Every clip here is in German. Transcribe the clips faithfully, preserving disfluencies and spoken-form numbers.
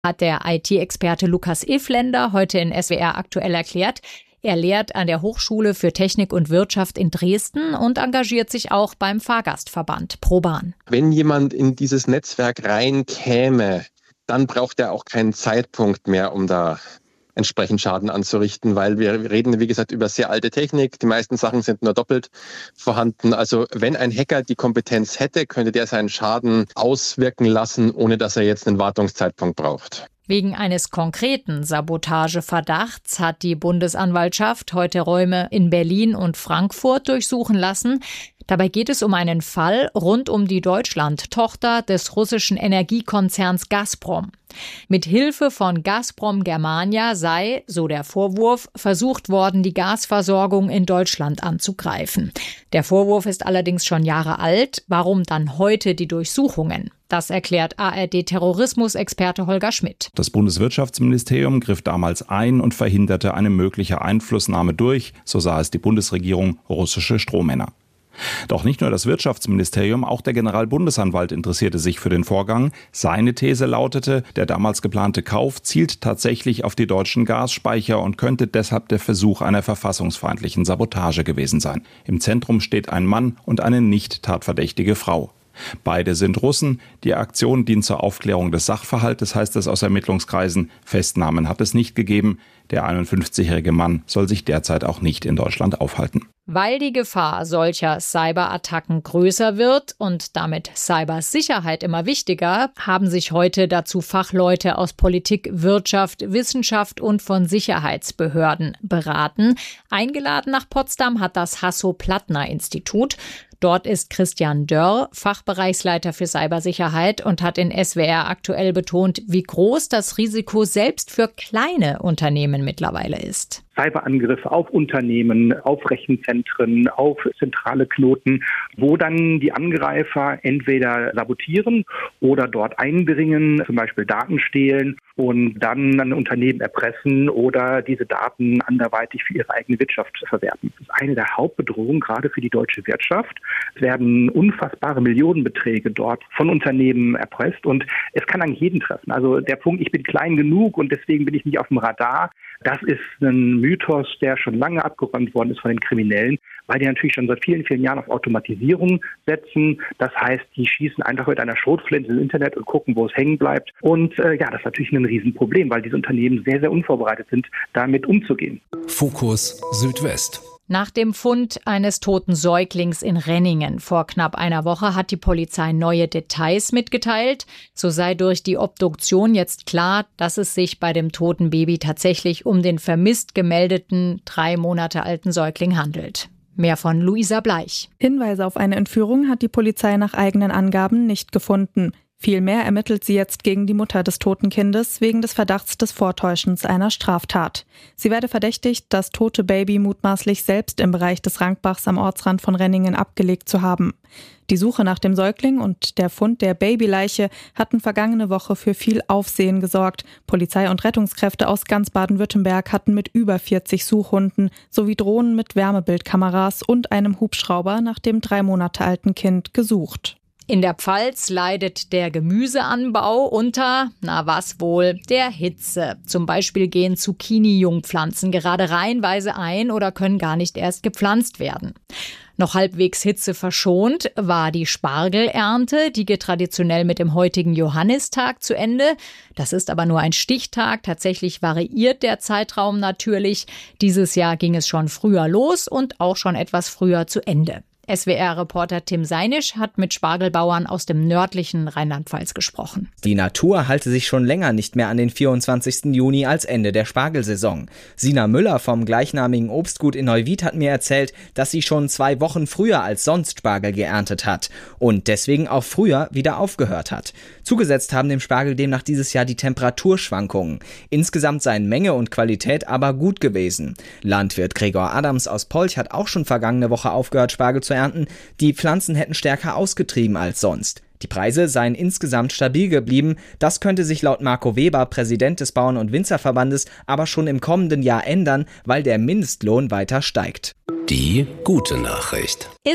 hat der I T-Experte Lukas Ifländer heute in S W R aktuell erklärt. Er lehrt an der Hochschule für Technik und Wirtschaft in Dresden und engagiert sich auch beim Fahrgastverband ProBahn. Wenn jemand in dieses Netzwerk reinkäme, dann braucht er auch keinen Zeitpunkt mehr, um da entsprechend Schaden anzurichten, weil wir reden, wie gesagt, über sehr alte Technik. Die meisten Sachen sind nur doppelt vorhanden. Also wenn ein Hacker die Kompetenz hätte, könnte der seinen Schaden auswirken lassen, ohne dass er jetzt einen Wartungszeitpunkt braucht. Wegen eines konkreten Sabotageverdachts hat die Bundesanwaltschaft heute Räume in Berlin und Frankfurt durchsuchen lassen. Dabei geht es um einen Fall rund um die Deutschland-Tochter des russischen Energiekonzerns Gazprom. Mit Hilfe von Gazprom Germania sei, so der Vorwurf, versucht worden, die Gasversorgung in Deutschland anzugreifen. Der Vorwurf ist allerdings schon Jahre alt. Warum dann heute die Durchsuchungen? Das erklärt A R D-Terrorismusexperte Holger Schmidt. Das Bundeswirtschaftsministerium griff damals ein und verhinderte eine mögliche Einflussnahme durch, so sah es die Bundesregierung, russische Strohmänner. Doch nicht nur das Wirtschaftsministerium, auch der Generalbundesanwalt interessierte sich für den Vorgang. Seine These lautete, der damals geplante Kauf zielt tatsächlich auf die deutschen Gasspeicher und könnte deshalb der Versuch einer verfassungsfeindlichen Sabotage gewesen sein. Im Zentrum steht ein Mann und eine nicht tatverdächtige Frau. Beide sind Russen. Die Aktion dient zur Aufklärung des Sachverhaltes, heißt es aus Ermittlungskreisen. Festnahmen hat es nicht gegeben. Der einundfünfzigjährige Mann soll sich derzeit auch nicht in Deutschland aufhalten. Weil die Gefahr solcher Cyberattacken größer wird und damit Cybersicherheit immer wichtiger, haben sich heute dazu Fachleute aus Politik, Wirtschaft, Wissenschaft und von Sicherheitsbehörden beraten. Eingeladen nach Potsdam hat das Hasso-Plattner-Institut. Dort ist Christian Dörr, Fachbereichsleiter für Cybersicherheit, und hat in S W R aktuell betont, wie groß das Risiko selbst für kleine Unternehmen mittlerweile ist. Cyberangriffe auf Unternehmen, auf Rechenzentren, auf zentrale Knoten, wo dann die Angreifer entweder sabotieren oder dort eindringen, zum Beispiel Daten stehlen und dann ein Unternehmen erpressen oder diese Daten anderweitig für ihre eigene Wirtschaft verwerten. Das ist eine der Hauptbedrohungen, gerade für die deutsche Wirtschaft. Es werden unfassbare Millionenbeträge dort von Unternehmen erpresst und es kann eigentlich jeden treffen. Also der Punkt, ich bin klein genug und deswegen bin ich nicht auf dem Radar, das ist ein Mythos, der schon lange abgeräumt worden ist von den Kriminellen, weil die natürlich schon seit vielen, vielen Jahren auf Automatisierung setzen. Das heißt, die schießen einfach mit einer Schrotflinte ins Internet und gucken, wo es hängen bleibt. Und äh, ja, das ist natürlich ein Riesenproblem, weil diese Unternehmen sehr, sehr unvorbereitet sind, damit umzugehen. Fokus Südwest. Nach dem Fund eines toten Säuglings in Renningen vor knapp einer Woche hat die Polizei neue Details mitgeteilt. So sei durch die Obduktion jetzt klar, dass es sich bei dem toten Baby tatsächlich um den vermisst gemeldeten, drei Monate alten Säugling handelt. Mehr von Luisa Bleich. Hinweise auf eine Entführung hat die Polizei nach eigenen Angaben nicht gefunden. Vielmehr ermittelt sie jetzt gegen die Mutter des toten Kindes wegen des Verdachts des Vortäuschens einer Straftat. Sie werde verdächtigt, das tote Baby mutmaßlich selbst im Bereich des Rankbachs am Ortsrand von Renningen abgelegt zu haben. Die Suche nach dem Säugling und der Fund der Babyleiche hatten vergangene Woche für viel Aufsehen gesorgt. Polizei und Rettungskräfte aus ganz Baden-Württemberg hatten mit über vierzig Suchhunden sowie Drohnen mit Wärmebildkameras und einem Hubschrauber nach dem drei Monate alten Kind gesucht. In der Pfalz leidet der Gemüseanbau unter, na was wohl, der Hitze. Zum Beispiel gehen Zucchini-Jungpflanzen gerade reihenweise ein oder können gar nicht erst gepflanzt werden. Noch halbwegs hitzeverschont war die Spargelernte. Die geht traditionell mit dem heutigen Johannistag zu Ende. Das ist aber nur ein Stichtag. Tatsächlich variiert der Zeitraum natürlich. Dieses Jahr ging es schon früher los und auch schon etwas früher zu Ende. S W R-Reporter Tim Seinisch hat mit Spargelbauern aus dem nördlichen Rheinland-Pfalz gesprochen. Die Natur halte sich schon länger nicht mehr an den vierundzwanzigsten Juni als Ende der Spargelsaison. Sina Müller vom gleichnamigen Obstgut in Neuwied hat mir erzählt, dass sie schon zwei Wochen früher als sonst Spargel geerntet hat und deswegen auch früher wieder aufgehört hat. Zugesetzt haben dem Spargel demnach dieses Jahr die Temperaturschwankungen. Insgesamt seien Menge und Qualität aber gut gewesen. Landwirt Gregor Adams aus Polch hat auch schon vergangene Woche aufgehört, Spargel zu ernten. Die Pflanzen hätten stärker ausgetrieben als sonst. Die Preise seien insgesamt stabil geblieben. Das könnte sich laut Marco Weber, Präsident des Bauern- und Winzerverbandes, aber schon im kommenden Jahr ändern, weil der Mindestlohn weiter steigt. Die gute Nachricht ist,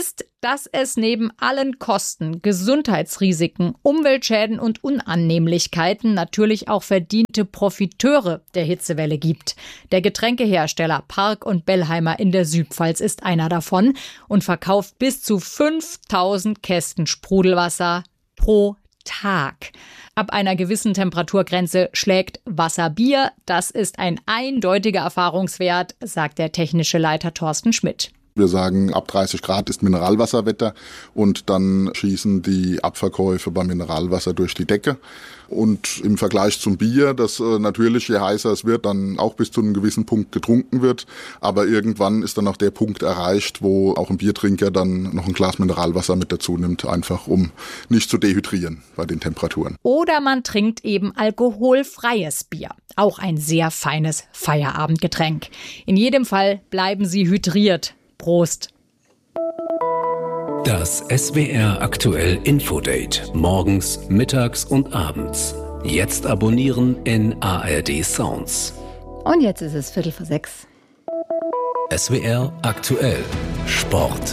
dass es neben allen Kosten, Gesundheitsrisiken, Umweltschäden und Unannehmlichkeiten natürlich auch verdiente Profiteure der Hitzewelle gibt. Der Getränkehersteller Park und Bellheimer in der Südpfalz ist einer davon und verkauft bis zu fünftausend Kästen Sprudelwasser pro Tag. Ab einer gewissen Temperaturgrenze schlägt Wasser Bier. Das ist ein eindeutiger Erfahrungswert, sagt der technische Leiter Thorsten Schmidt. Wir sagen, ab dreißig Grad ist Mineralwasserwetter und dann schießen die Abverkäufe beim Mineralwasser durch die Decke. Und im Vergleich zum Bier, das äh, natürlich, je heißer es wird, dann auch bis zu einem gewissen Punkt getrunken wird. Aber irgendwann ist dann auch der Punkt erreicht, wo auch ein Biertrinker dann noch ein Glas Mineralwasser mit dazu nimmt, einfach um nicht zu dehydrieren bei den Temperaturen. Oder man trinkt eben alkoholfreies Bier. Auch ein sehr feines Feierabendgetränk. In jedem Fall bleiben Sie hydriert. Prost! Das S W R aktuell Infodate. Morgens, mittags und abends. Jetzt abonnieren in A R D Sounds. Und jetzt ist es Viertel vor sechs. S W R aktuell Sport.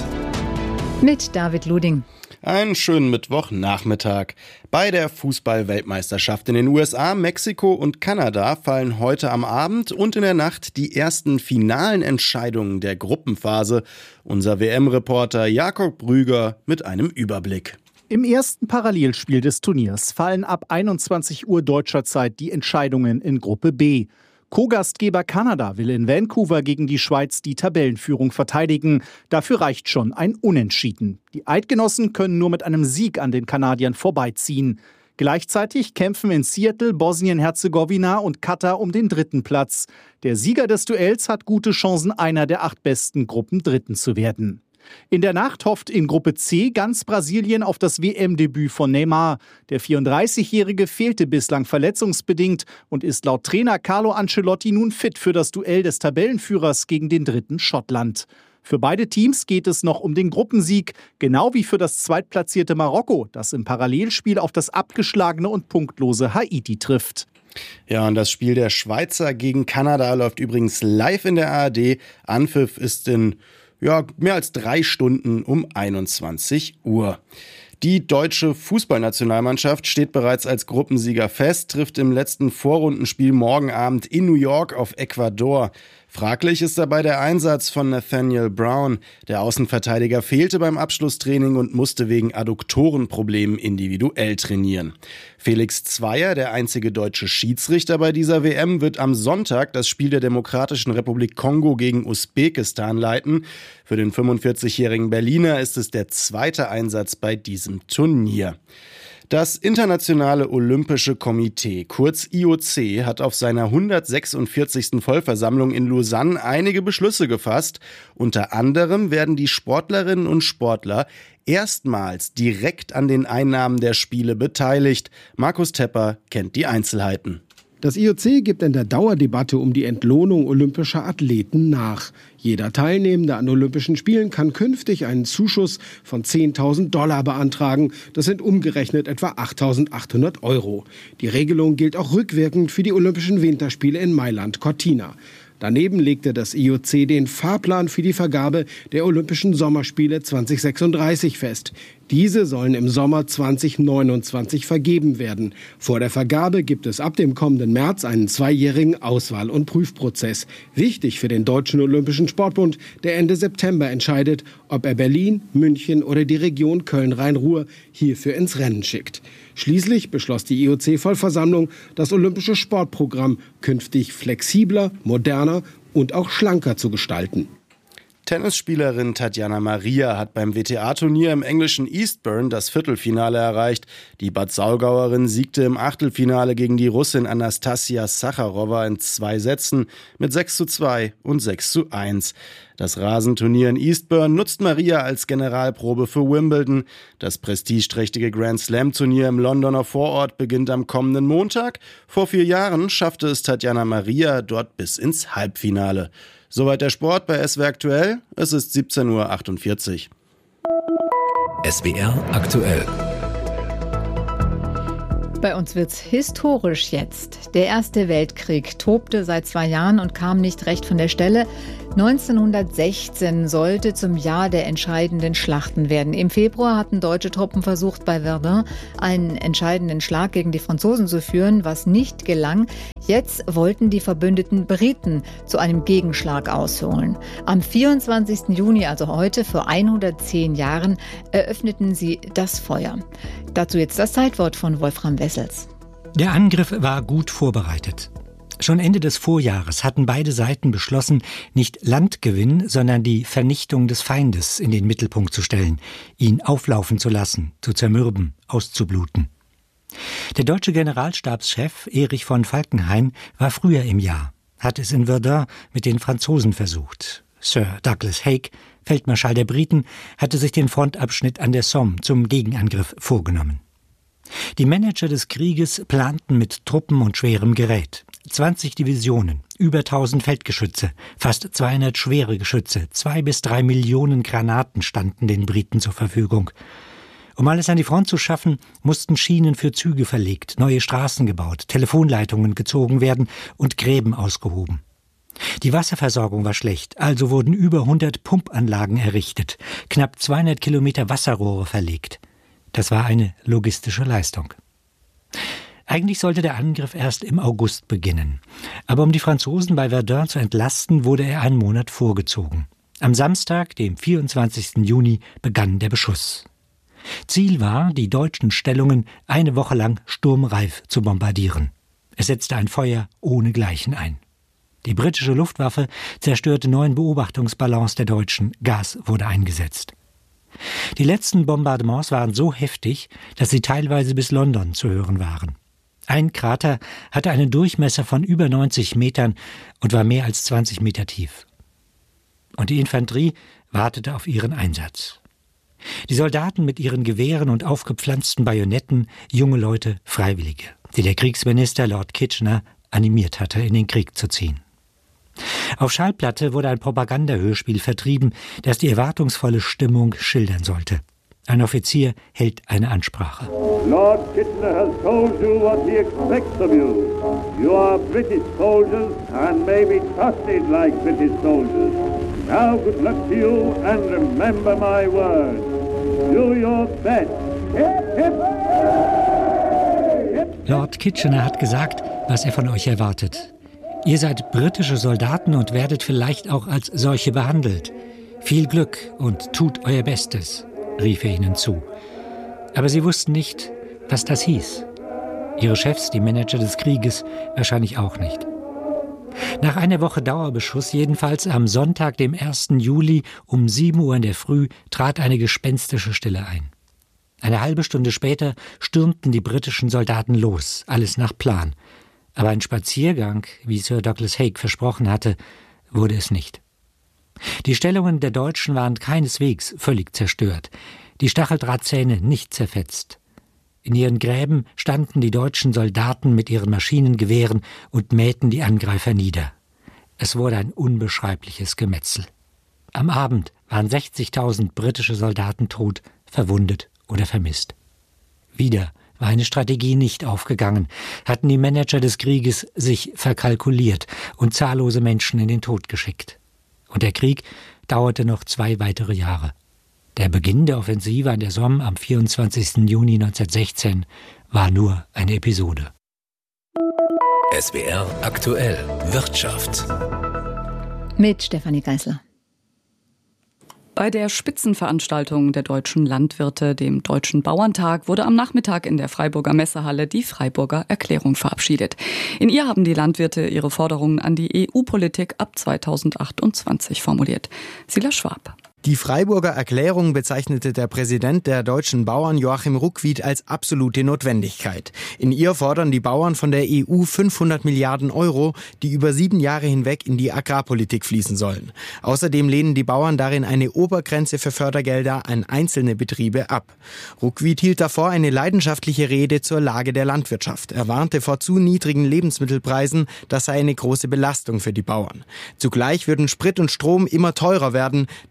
Mit David Luding. Einen schönen Mittwochnachmittag. Bei der Fußball-Weltmeisterschaft in den U S A, Mexiko und Kanada fallen heute am Abend und in der Nacht die ersten finalen Entscheidungen der Gruppenphase. Unser W M-Reporter Jakob Brüger mit einem Überblick. Im ersten Parallelspiel des Turniers fallen ab einundzwanzig Uhr deutscher Zeit die Entscheidungen in Gruppe B. Co-Gastgeber Kanada will in Vancouver gegen die Schweiz die Tabellenführung verteidigen. Dafür reicht schon ein Unentschieden. Die Eidgenossen können nur mit einem Sieg an den Kanadiern vorbeiziehen. Gleichzeitig kämpfen in Seattle, Bosnien-Herzegowina und Katar um den dritten Platz. Der Sieger des Duells hat gute Chancen, einer der acht besten Gruppendritten zu werden. In der Nacht hofft in Gruppe C ganz Brasilien auf das W M-Debüt von Neymar. Der vierunddreißigjährige fehlte bislang verletzungsbedingt und ist laut Trainer Carlo Ancelotti nun fit für das Duell des Tabellenführers gegen den dritten Schottland. Für beide Teams geht es noch um den Gruppensieg, genau wie für das zweitplatzierte Marokko, das im Parallelspiel auf das abgeschlagene und punktlose Haiti trifft. Ja, und das Spiel der Schweizer gegen Kanada läuft übrigens live in der A R D. Anpfiff ist in Ja, mehr als drei Stunden um einundzwanzig Uhr. Die deutsche Fußballnationalmannschaft steht bereits als Gruppensieger fest, trifft im letzten Vorrundenspiel morgen Abend in New York auf Ecuador. Fraglich ist dabei der Einsatz von Nathaniel Brown. Der Außenverteidiger fehlte beim Abschlusstraining und musste wegen Adduktorenproblemen individuell trainieren. Felix Zweier, der einzige deutsche Schiedsrichter bei dieser W M, wird am Sonntag das Spiel der Demokratischen Republik Kongo gegen Usbekistan leiten. Für den fünfundvierzigjährigen Berliner ist es der zweite Einsatz bei diesem Turnier. Das Internationale Olympische Komitee, kurz I O C, hat auf seiner hundertsechsundvierzigsten Vollversammlung in Lausanne einige Beschlüsse gefasst. Unter anderem werden die Sportlerinnen und Sportler erstmals direkt an den Einnahmen der Spiele beteiligt. Markus Tepper kennt die Einzelheiten. Das I O C gibt in der Dauerdebatte um die Entlohnung olympischer Athleten nach. Jeder Teilnehmende an Olympischen Spielen kann künftig einen Zuschuss von zehntausend Dollar beantragen. Das sind umgerechnet etwa achttausendachthundert Euro. Die Regelung gilt auch rückwirkend für die Olympischen Winterspiele in Mailand Cortina. Daneben legte das I O C den Fahrplan für die Vergabe der Olympischen Sommerspiele zweitausendsechsunddreißig fest. Diese sollen im Sommer zweitausendneunundzwanzig vergeben werden. Vor der Vergabe gibt es ab dem kommenden März einen zweijährigen Auswahl- und Prüfprozess. Wichtig für den Deutschen Olympischen Sportbund, der Ende September entscheidet, ob er Berlin, München oder die Region Köln-Rhein-Ruhr hierfür ins Rennen schickt. Schließlich beschloss die I O C-Vollversammlung, das olympische Sportprogramm künftig flexibler, moderner und auch schlanker zu gestalten. Tennisspielerin Tatjana Maria hat beim W T A-Turnier im englischen Eastbourne das Viertelfinale erreicht. Die Bad Saulgauerin siegte im Achtelfinale gegen die Russin Anastasia Sacharowa in zwei Sätzen mit sechs zu zwei und sechs zu eins. Das Rasenturnier in Eastbourne nutzt Maria als Generalprobe für Wimbledon. Das prestigeträchtige Grand-Slam-Turnier im Londoner Vorort beginnt am kommenden Montag. Vor vier Jahren schaffte es Tatjana Maria dort bis ins Halbfinale. Soweit der Sport bei S W R aktuell. Es ist siebzehn Uhr achtundvierzig. S W R aktuell. Bei uns wird's historisch jetzt. Der Erste Weltkrieg tobte seit zwei Jahren und kam nicht recht von der Stelle. neunzehnhundertsechzehn sollte zum Jahr der entscheidenden Schlachten werden. Im Februar hatten deutsche Truppen versucht, bei Verdun einen entscheidenden Schlag gegen die Franzosen zu führen, was nicht gelang. Jetzt wollten die verbündeten Briten zu einem Gegenschlag ausholen. Am vierundzwanzigsten Juni, also heute, vor hundertzehn Jahren, eröffneten sie das Feuer. Dazu jetzt das Zeitwort von Wolfram Wessels. Der Angriff war gut vorbereitet. Schon Ende des Vorjahres hatten beide Seiten beschlossen, nicht Landgewinn, sondern die Vernichtung des Feindes in den Mittelpunkt zu stellen, ihn auflaufen zu lassen, zu zermürben, auszubluten. Der deutsche Generalstabschef Erich von Falkenhayn war früher im Jahr, hat es in Verdun mit den Franzosen versucht. Sir Douglas Haig, Feldmarschall der Briten, hatte sich den Frontabschnitt an der Somme zum Gegenangriff vorgenommen. Die Manager des Krieges planten mit Truppen und schwerem Gerät. zwanzig Divisionen, über tausend Feldgeschütze, fast zweihundert schwere Geschütze, zwei bis drei Millionen Granaten standen den Briten zur Verfügung. Um alles an die Front zu schaffen, mussten Schienen für Züge verlegt, neue Straßen gebaut, Telefonleitungen gezogen werden und Gräben ausgehoben. Die Wasserversorgung war schlecht, also wurden über hundert Pumpanlagen errichtet, knapp zweihundert Kilometer Wasserrohre verlegt. Das war eine logistische Leistung. Eigentlich sollte der Angriff erst im August beginnen. Aber um die Franzosen bei Verdun zu entlasten, wurde er einen Monat vorgezogen. Am Samstag, dem vierundzwanzigsten Juni, begann der Beschuss. Ziel war, die deutschen Stellungen eine Woche lang sturmreif zu bombardieren. Es setzte ein Feuer ohnegleichen ein. Die britische Luftwaffe zerstörte neun Beobachtungsballons der Deutschen. Gas wurde eingesetzt. Die letzten Bombardements waren so heftig, dass sie teilweise bis London zu hören waren. Ein Krater hatte einen Durchmesser von über neunzig Metern und war mehr als zwanzig Meter tief. Und die Infanterie wartete auf ihren Einsatz. Die Soldaten mit ihren Gewehren und aufgepflanzten Bajonetten, junge Leute, Freiwillige, die der Kriegsminister Lord Kitchener animiert hatte, in den Krieg zu ziehen. Auf Schallplatte wurde ein Propagandahörspiel vertrieben, das die erwartungsvolle Stimmung schildern sollte. Ein Offizier hält eine Ansprache. Lord Kitchener has told you what he expects of you. You are British soldiers and may be trusted like British soldiers. Now good luck to you and remember my words. Do your best. Hip, hip. Lord Kitchener hat gesagt, was er von euch erwartet. Ihr seid britische Soldaten und werdet vielleicht auch als solche behandelt. Viel Glück und tut euer Bestes, rief er ihnen zu. Aber sie wussten nicht, was das hieß. Ihre Chefs, die Manager des Krieges, wahrscheinlich auch nicht. Nach einer Woche Dauerbeschuss, jedenfalls am Sonntag, dem ersten Juli um sieben Uhr in der Früh, trat eine gespenstische Stille ein. Eine halbe Stunde später stürmten die britischen Soldaten los, alles nach Plan. Aber ein Spaziergang, wie Sir Douglas Haig versprochen hatte, wurde es nicht. Die Stellungen der Deutschen waren keineswegs völlig zerstört, die Stacheldrahtzähne nicht zerfetzt. In ihren Gräben standen die deutschen Soldaten mit ihren Maschinengewehren und mähten die Angreifer nieder. Es wurde ein unbeschreibliches Gemetzel. Am Abend waren sechzigtausend britische Soldaten tot, verwundet oder vermisst. Wieder war eine Strategie nicht aufgegangen, hatten die Manager des Krieges sich verkalkuliert und zahllose Menschen in den Tod geschickt. Und der Krieg dauerte noch zwei weitere Jahre. Der Beginn der Offensive an der Somme am vierundzwanzigsten Juni neunzehnhundertsechzehn war nur eine Episode. S W R aktuell Wirtschaft. Mit Stefanie Geisler. Bei der Spitzenveranstaltung der deutschen Landwirte, dem Deutschen Bauerntag, wurde am Nachmittag in der Freiburger Messehalle die Freiburger Erklärung verabschiedet. In ihr haben die Landwirte ihre Forderungen an die E U-Politik ab zweitausendachtundzwanzig formuliert. Silas Schwab. Die Freiburger Erklärung bezeichnete der Präsident der deutschen Bauern Joachim Ruckwied als absolute Notwendigkeit. In ihr fordern die Bauern von der E U fünfhundert Milliarden Euro, die über sieben Jahre hinweg in die Agrarpolitik fließen sollen. Außerdem lehnen die Bauern darin eine Obergrenze für Fördergelder an einzelne Betriebe ab. Ruckwied hielt davor eine leidenschaftliche Rede zur Lage der Landwirtschaft. Er warnte vor zu niedrigen Lebensmittelpreisen, das sei eine große Belastung für die Bauern. Zugleich würden Sprit und Strom immer teurer werden, deshalb forderte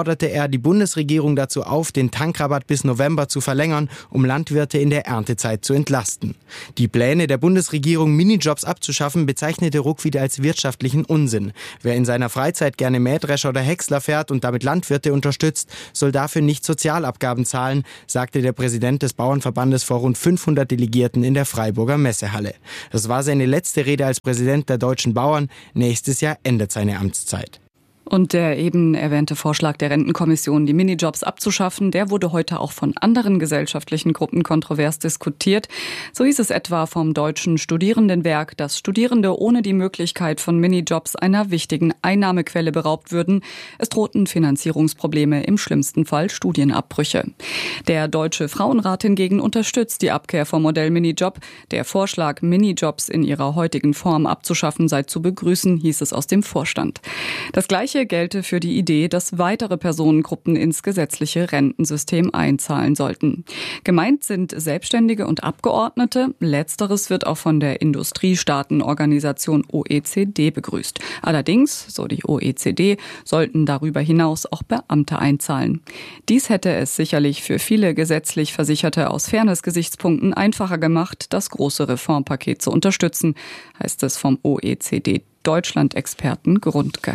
forderte er die Bundesregierung dazu auf, den Tankrabatt bis November zu verlängern, um Landwirte in der Erntezeit zu entlasten. Die Pläne der Bundesregierung, Minijobs abzuschaffen, bezeichnete Ruckwied als wirtschaftlichen Unsinn. Wer in seiner Freizeit gerne Mähdrescher oder Häcksler fährt und damit Landwirte unterstützt, soll dafür nicht Sozialabgaben zahlen, sagte der Präsident des Bauernverbandes vor rund fünfhundert Delegierten in der Freiburger Messehalle. Das war seine letzte Rede als Präsident der deutschen Bauern. Nächstes Jahr endet seine Amtszeit. Und der eben erwähnte Vorschlag der Rentenkommission, die Minijobs abzuschaffen, der wurde heute auch von anderen gesellschaftlichen Gruppen kontrovers diskutiert. So hieß es etwa vom Deutschen Studierendenwerk, dass Studierende ohne die Möglichkeit von Minijobs einer wichtigen Einnahmequelle beraubt würden. Es drohten Finanzierungsprobleme, im schlimmsten Fall Studienabbrüche. Der Deutsche Frauenrat hingegen unterstützt die Abkehr vom Modell Minijob. Der Vorschlag, Minijobs in ihrer heutigen Form abzuschaffen, sei zu begrüßen, hieß es aus dem Vorstand. Das Gleiche gelte für die Idee, dass weitere Personengruppen ins gesetzliche Rentensystem einzahlen sollten. Gemeint sind Selbstständige und Abgeordnete. Letzteres wird auch von der Industriestaatenorganisation O E C D begrüßt. Allerdings, so die O E C D, sollten darüber hinaus auch Beamte einzahlen. Dies hätte es sicherlich für viele gesetzlich Versicherte aus Fairness-Gesichtspunkten einfacher gemacht, das große Reformpaket zu unterstützen, heißt es vom O E C D-Deutschland-Experten Grundke.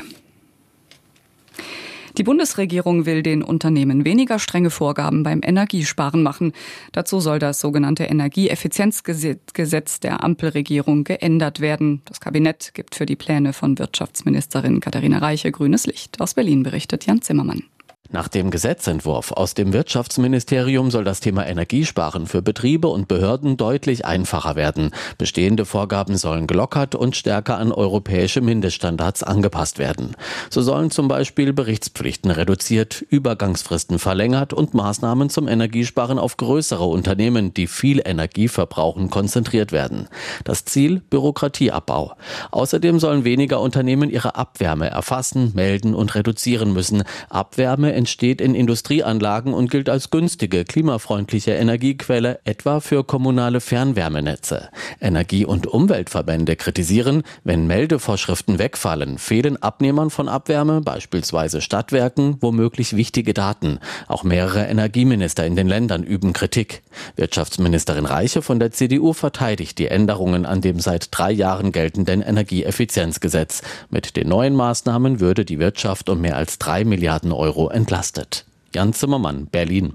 Die Bundesregierung will den Unternehmen weniger strenge Vorgaben beim Energiesparen machen. Dazu soll das sogenannte Energieeffizienzgesetz der Ampelregierung geändert werden. Das Kabinett gibt für die Pläne von Wirtschaftsministerin Katharina Reiche grünes Licht. Aus Berlin berichtet Jan Zimmermann. Nach dem Gesetzentwurf aus dem Wirtschaftsministerium soll das Thema Energiesparen für Betriebe und Behörden deutlich einfacher werden. Bestehende Vorgaben sollen gelockert und stärker an europäische Mindeststandards angepasst werden. So sollen zum Beispiel Berichtspflichten reduziert, Übergangsfristen verlängert und Maßnahmen zum Energiesparen auf größere Unternehmen, die viel Energie verbrauchen, konzentriert werden. Das Ziel: Bürokratieabbau. Außerdem sollen weniger Unternehmen ihre Abwärme erfassen, melden und reduzieren müssen. Abwärme entsteht in Industrieanlagen und gilt als günstige, klimafreundliche Energiequelle, etwa für kommunale Fernwärmenetze. Energie- und Umweltverbände kritisieren, wenn Meldevorschriften wegfallen, fehlen Abnehmern von Abwärme, beispielsweise Stadtwerken, womöglich wichtige Daten. Auch mehrere Energieminister in den Ländern üben Kritik. Wirtschaftsministerin Reiche von der C D U verteidigt die Änderungen an dem seit drei Jahren geltenden Energieeffizienzgesetz. Mit den neuen Maßnahmen würde die Wirtschaft um mehr als drei Milliarden Euro entlastet. Jan Zimmermann, Berlin.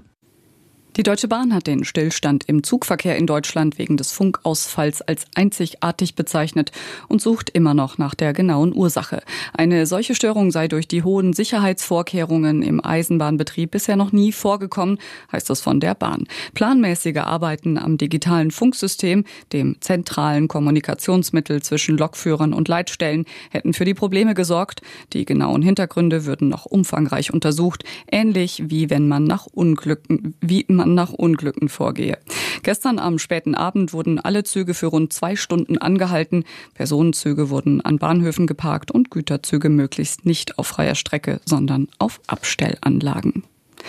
Die Deutsche Bahn hat den Stillstand im Zugverkehr in Deutschland wegen des Funkausfalls als einzigartig bezeichnet und sucht immer noch nach der genauen Ursache. Eine solche Störung sei durch die hohen Sicherheitsvorkehrungen im Eisenbahnbetrieb bisher noch nie vorgekommen, heißt es von der Bahn. Planmäßige Arbeiten am digitalen Funksystem, dem zentralen Kommunikationsmittel zwischen Lokführern und Leitstellen, hätten für die Probleme gesorgt. Die genauen Hintergründe würden noch umfangreich untersucht, ähnlich wie wenn man nach Unglücken, wie man nach Unglücken vorgehe. Gestern am späten Abend wurden alle Züge für rund zwei Stunden angehalten. Personenzüge wurden an Bahnhöfen geparkt und Güterzüge möglichst nicht auf freier Strecke, sondern auf Abstellanlagen.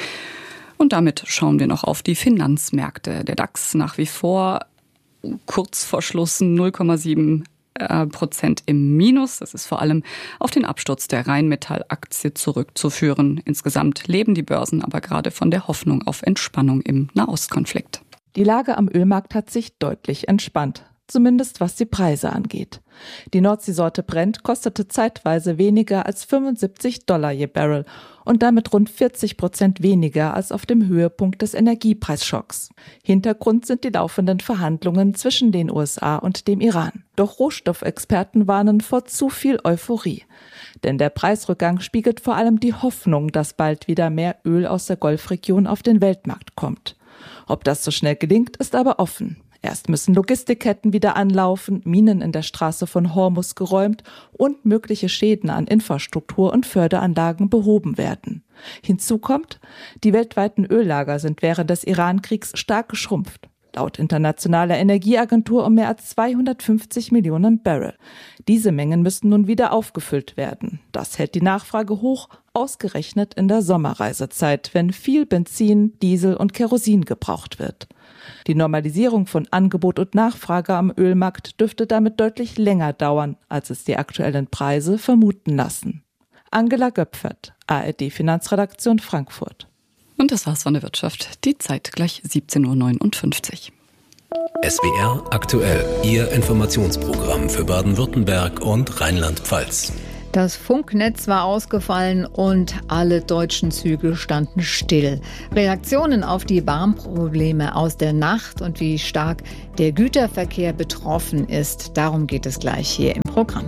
Und damit schauen wir noch auf die Finanzmärkte. Der DAX nach wie vor kurz vor Schluss null Komma sieben Prozent im Minus. Das ist vor allem auf den Absturz der Rheinmetall-Aktie zurückzuführen. Insgesamt leben die Börsen aber gerade von der Hoffnung auf Entspannung im Nahostkonflikt. Die Lage am Ölmarkt hat sich deutlich entspannt, zumindest was die Preise angeht. Die Nordseesorte Brent kostete zeitweise weniger als fünfundsiebzig Dollar je Barrel und damit rund vierzig Prozent weniger als auf dem Höhepunkt des Energiepreisschocks. Hintergrund sind die laufenden Verhandlungen zwischen den U S A und dem Iran. Doch Rohstoffexperten warnen vor zu viel Euphorie. Denn der Preisrückgang spiegelt vor allem die Hoffnung, dass bald wieder mehr Öl aus der Golfregion auf den Weltmarkt kommt. Ob das so schnell gelingt, ist aber offen. Erst müssen Logistikketten wieder anlaufen, Minen in der Straße von Hormuz geräumt und mögliche Schäden an Infrastruktur und Förderanlagen behoben werden. Hinzu kommt, die weltweiten Öllager sind während des Iran-Kriegs stark geschrumpft. Laut Internationaler Energieagentur um mehr als zweihundertfünfzig Millionen Barrel. Diese Mengen müssten nun wieder aufgefüllt werden. Das hält die Nachfrage hoch, ausgerechnet in der Sommerreisezeit, wenn viel Benzin, Diesel und Kerosin gebraucht wird. Die Normalisierung von Angebot und Nachfrage am Ölmarkt dürfte damit deutlich länger dauern, als es die aktuellen Preise vermuten lassen. Angela Göpfert, A R D Finanzredaktion Frankfurt. Und das war's von der Wirtschaft. Die Zeit gleich siebzehn Uhr neunundfünfzig. S W R aktuell, Ihr Informationsprogramm für Baden-Württemberg und Rheinland-Pfalz. Das Funknetz war ausgefallen und alle deutschen Züge standen still. Reaktionen auf die Bahnprobleme aus der Nacht und wie stark der Güterverkehr betroffen ist, darum geht es gleich hier im Programm.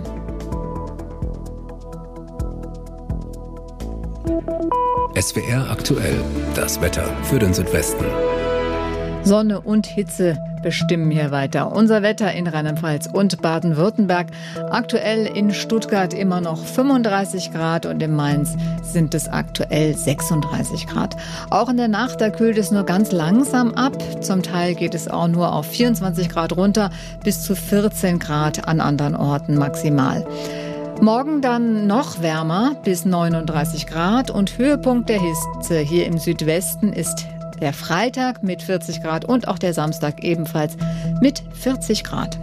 S W R aktuell, das Wetter für den Südwesten. Sonne und Hitze bestimmen hier weiter unser Wetter in Rheinland-Pfalz und Baden-Württemberg. Aktuell in Stuttgart immer noch fünfunddreißig Grad und in Mainz sind es aktuell sechsunddreißig Grad. Auch in der Nacht, da kühlt es nur ganz langsam ab. Zum Teil geht es auch nur auf vierundzwanzig Grad runter, bis zu vierzehn Grad an anderen Orten maximal. Morgen dann noch wärmer, bis neununddreißig Grad und Höhepunkt der Hitze hier im Südwesten ist der Freitag mit vierzig Grad und auch der Samstag ebenfalls mit vierzig Grad.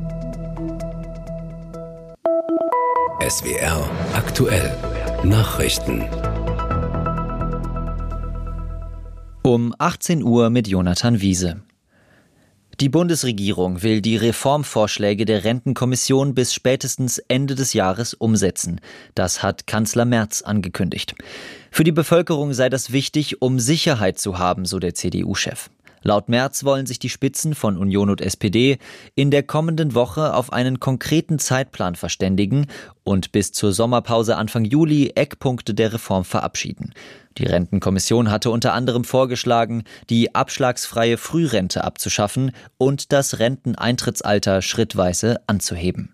S W R aktuell Nachrichten. Um achtzehn Uhr mit Jonathan Wiese. Die Bundesregierung will die Reformvorschläge der Rentenkommission bis spätestens Ende des Jahres umsetzen. Das hat Kanzler Merz angekündigt. Für die Bevölkerung sei das wichtig, um Sicherheit zu haben, so der C D U-Chef. Laut Merz wollen sich die Spitzen von Union und S P D in der kommenden Woche auf einen konkreten Zeitplan verständigen und bis zur Sommerpause Anfang Juli Eckpunkte der Reform verabschieden. Die Rentenkommission hatte unter anderem vorgeschlagen, die abschlagsfreie Frührente abzuschaffen und das Renteneintrittsalter schrittweise anzuheben.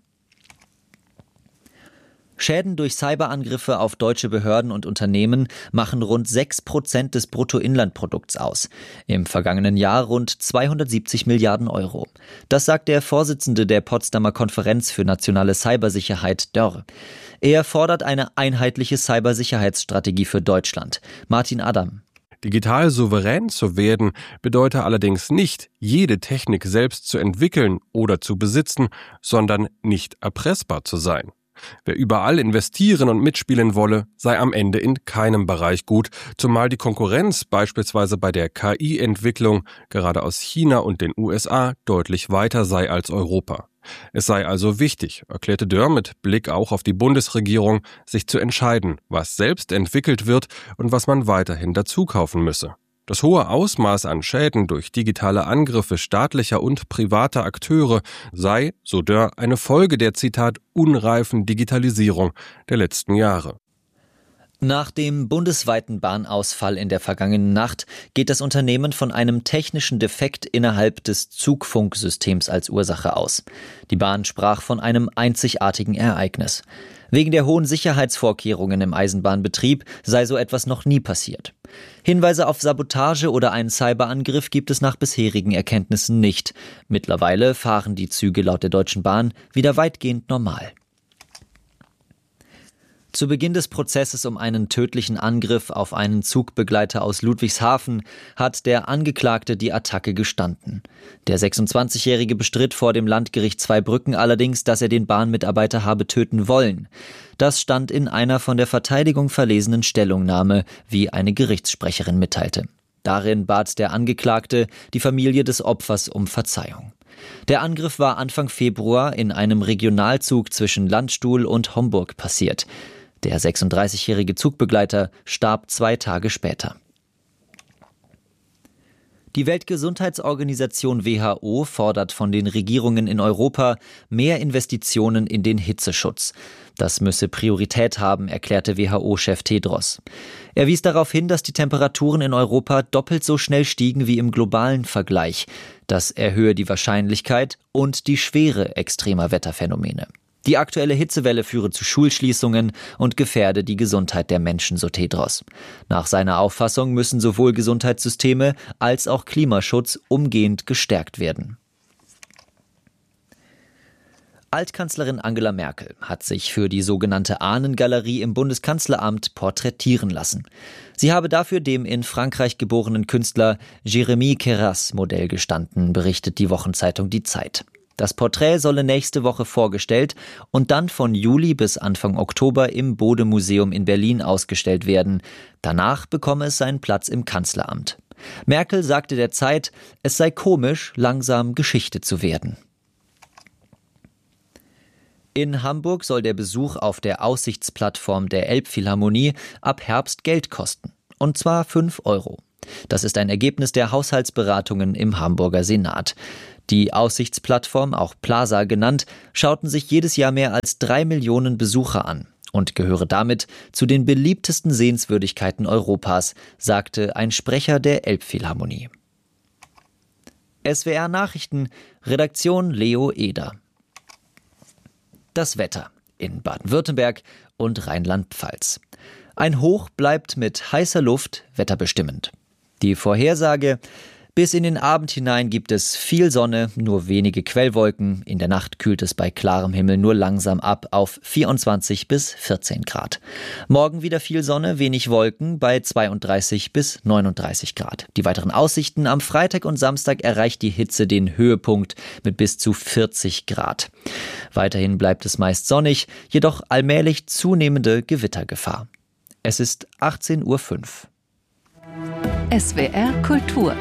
Schäden durch Cyberangriffe auf deutsche Behörden und Unternehmen machen rund sechs Prozent des Bruttoinlandprodukts aus. Im vergangenen Jahr rund zweihundertsiebzig Milliarden Euro. Das sagt der Vorsitzende der Potsdamer Konferenz für nationale Cybersicherheit, Dörr. Er fordert eine einheitliche Cybersicherheitsstrategie für Deutschland. Martin Adam. Digital souverän zu werden bedeutet allerdings nicht, jede Technik selbst zu entwickeln oder zu besitzen, sondern nicht erpressbar zu sein. Wer überall investieren und mitspielen wolle, sei am Ende in keinem Bereich gut, zumal die Konkurrenz beispielsweise bei der K I-Entwicklung gerade aus China und den U S A deutlich weiter sei als Europa. Es sei also wichtig, erklärte Dörr mit Blick auch auf die Bundesregierung, sich zu entscheiden, was selbst entwickelt wird und was man weiterhin dazu kaufen müsse. Das hohe Ausmaß an Schäden durch digitale Angriffe staatlicher und privater Akteure sei, so Dörr, eine Folge der, Zitat, unreifen Digitalisierung der letzten Jahre. Nach dem bundesweiten Bahnausfall in der vergangenen Nacht geht das Unternehmen von einem technischen Defekt innerhalb des Zugfunksystems als Ursache aus. Die Bahn sprach von einem einzigartigen Ereignis. Wegen der hohen Sicherheitsvorkehrungen im Eisenbahnbetrieb sei so etwas noch nie passiert. Hinweise auf Sabotage oder einen Cyberangriff gibt es nach bisherigen Erkenntnissen nicht. Mittlerweile fahren die Züge laut der Deutschen Bahn wieder weitgehend normal. Zu Beginn des Prozesses um einen tödlichen Angriff auf einen Zugbegleiter aus Ludwigshafen hat der Angeklagte die Attacke gestanden. Der sechsundzwanzigjährige bestritt vor dem Landgericht Zweibrücken allerdings, dass er den Bahnmitarbeiter habe töten wollen. Das stand in einer von der Verteidigung verlesenen Stellungnahme, wie eine Gerichtssprecherin mitteilte. Darin bat der Angeklagte die Familie des Opfers um Verzeihung. Der Angriff war Anfang Februar in einem Regionalzug zwischen Landstuhl und Homburg passiert. Der sechsunddreißigjährige Zugbegleiter starb zwei Tage später. Die Weltgesundheitsorganisation W H O fordert von den Regierungen in Europa mehr Investitionen in den Hitzeschutz. Das müsse Priorität haben, erklärte W H O-Chef Tedros. Er wies darauf hin, dass die Temperaturen in Europa doppelt so schnell stiegen wie im globalen Vergleich. Das erhöhe die Wahrscheinlichkeit und die Schwere extremer Wetterphänomene. Die aktuelle Hitzewelle führe zu Schulschließungen und gefährde die Gesundheit der Menschen, so Tedros. Nach seiner Auffassung müssen sowohl Gesundheitssysteme als auch Klimaschutz umgehend gestärkt werden. Altkanzlerin Angela Merkel hat sich für die sogenannte Ahnengalerie im Bundeskanzleramt porträtieren lassen. Sie habe dafür dem in Frankreich geborenen Künstler Jérémy Queyras Modell gestanden, berichtet die Wochenzeitung Die Zeit. Das Porträt solle nächste Woche vorgestellt und dann von Juli bis Anfang Oktober im Bode-Museum in Berlin ausgestellt werden. Danach bekomme es seinen Platz im Kanzleramt. Merkel sagte der Zeit, es sei komisch, langsam Geschichte zu werden. In Hamburg soll der Besuch auf der Aussichtsplattform der Elbphilharmonie ab Herbst Geld kosten. Und zwar fünf Euro. Das ist ein Ergebnis der Haushaltsberatungen im Hamburger Senat. Die Aussichtsplattform, auch Plaza genannt, schauten sich jedes Jahr mehr als drei Millionen Besucher an und gehöre damit zu den beliebtesten Sehenswürdigkeiten Europas, sagte ein Sprecher der Elbphilharmonie. S W R Nachrichten, Redaktion Leo Eder. Das Wetter in Baden-Württemberg und Rheinland-Pfalz. Ein Hoch bleibt mit heißer Luft wetterbestimmend. Die Vorhersage: Bis in den Abend hinein gibt es viel Sonne, nur wenige Quellwolken. In der Nacht kühlt es bei klarem Himmel nur langsam ab auf vierundzwanzig bis vierzehn Grad. Morgen wieder viel Sonne, wenig Wolken bei zweiunddreißig bis neununddreißig Grad. Die weiteren Aussichten: Am Freitag und Samstag erreicht die Hitze den Höhepunkt mit bis zu vierzig Grad. Weiterhin bleibt es meist sonnig, jedoch allmählich zunehmende Gewittergefahr. Es ist achtzehn Uhr fünf. S W R Kultur.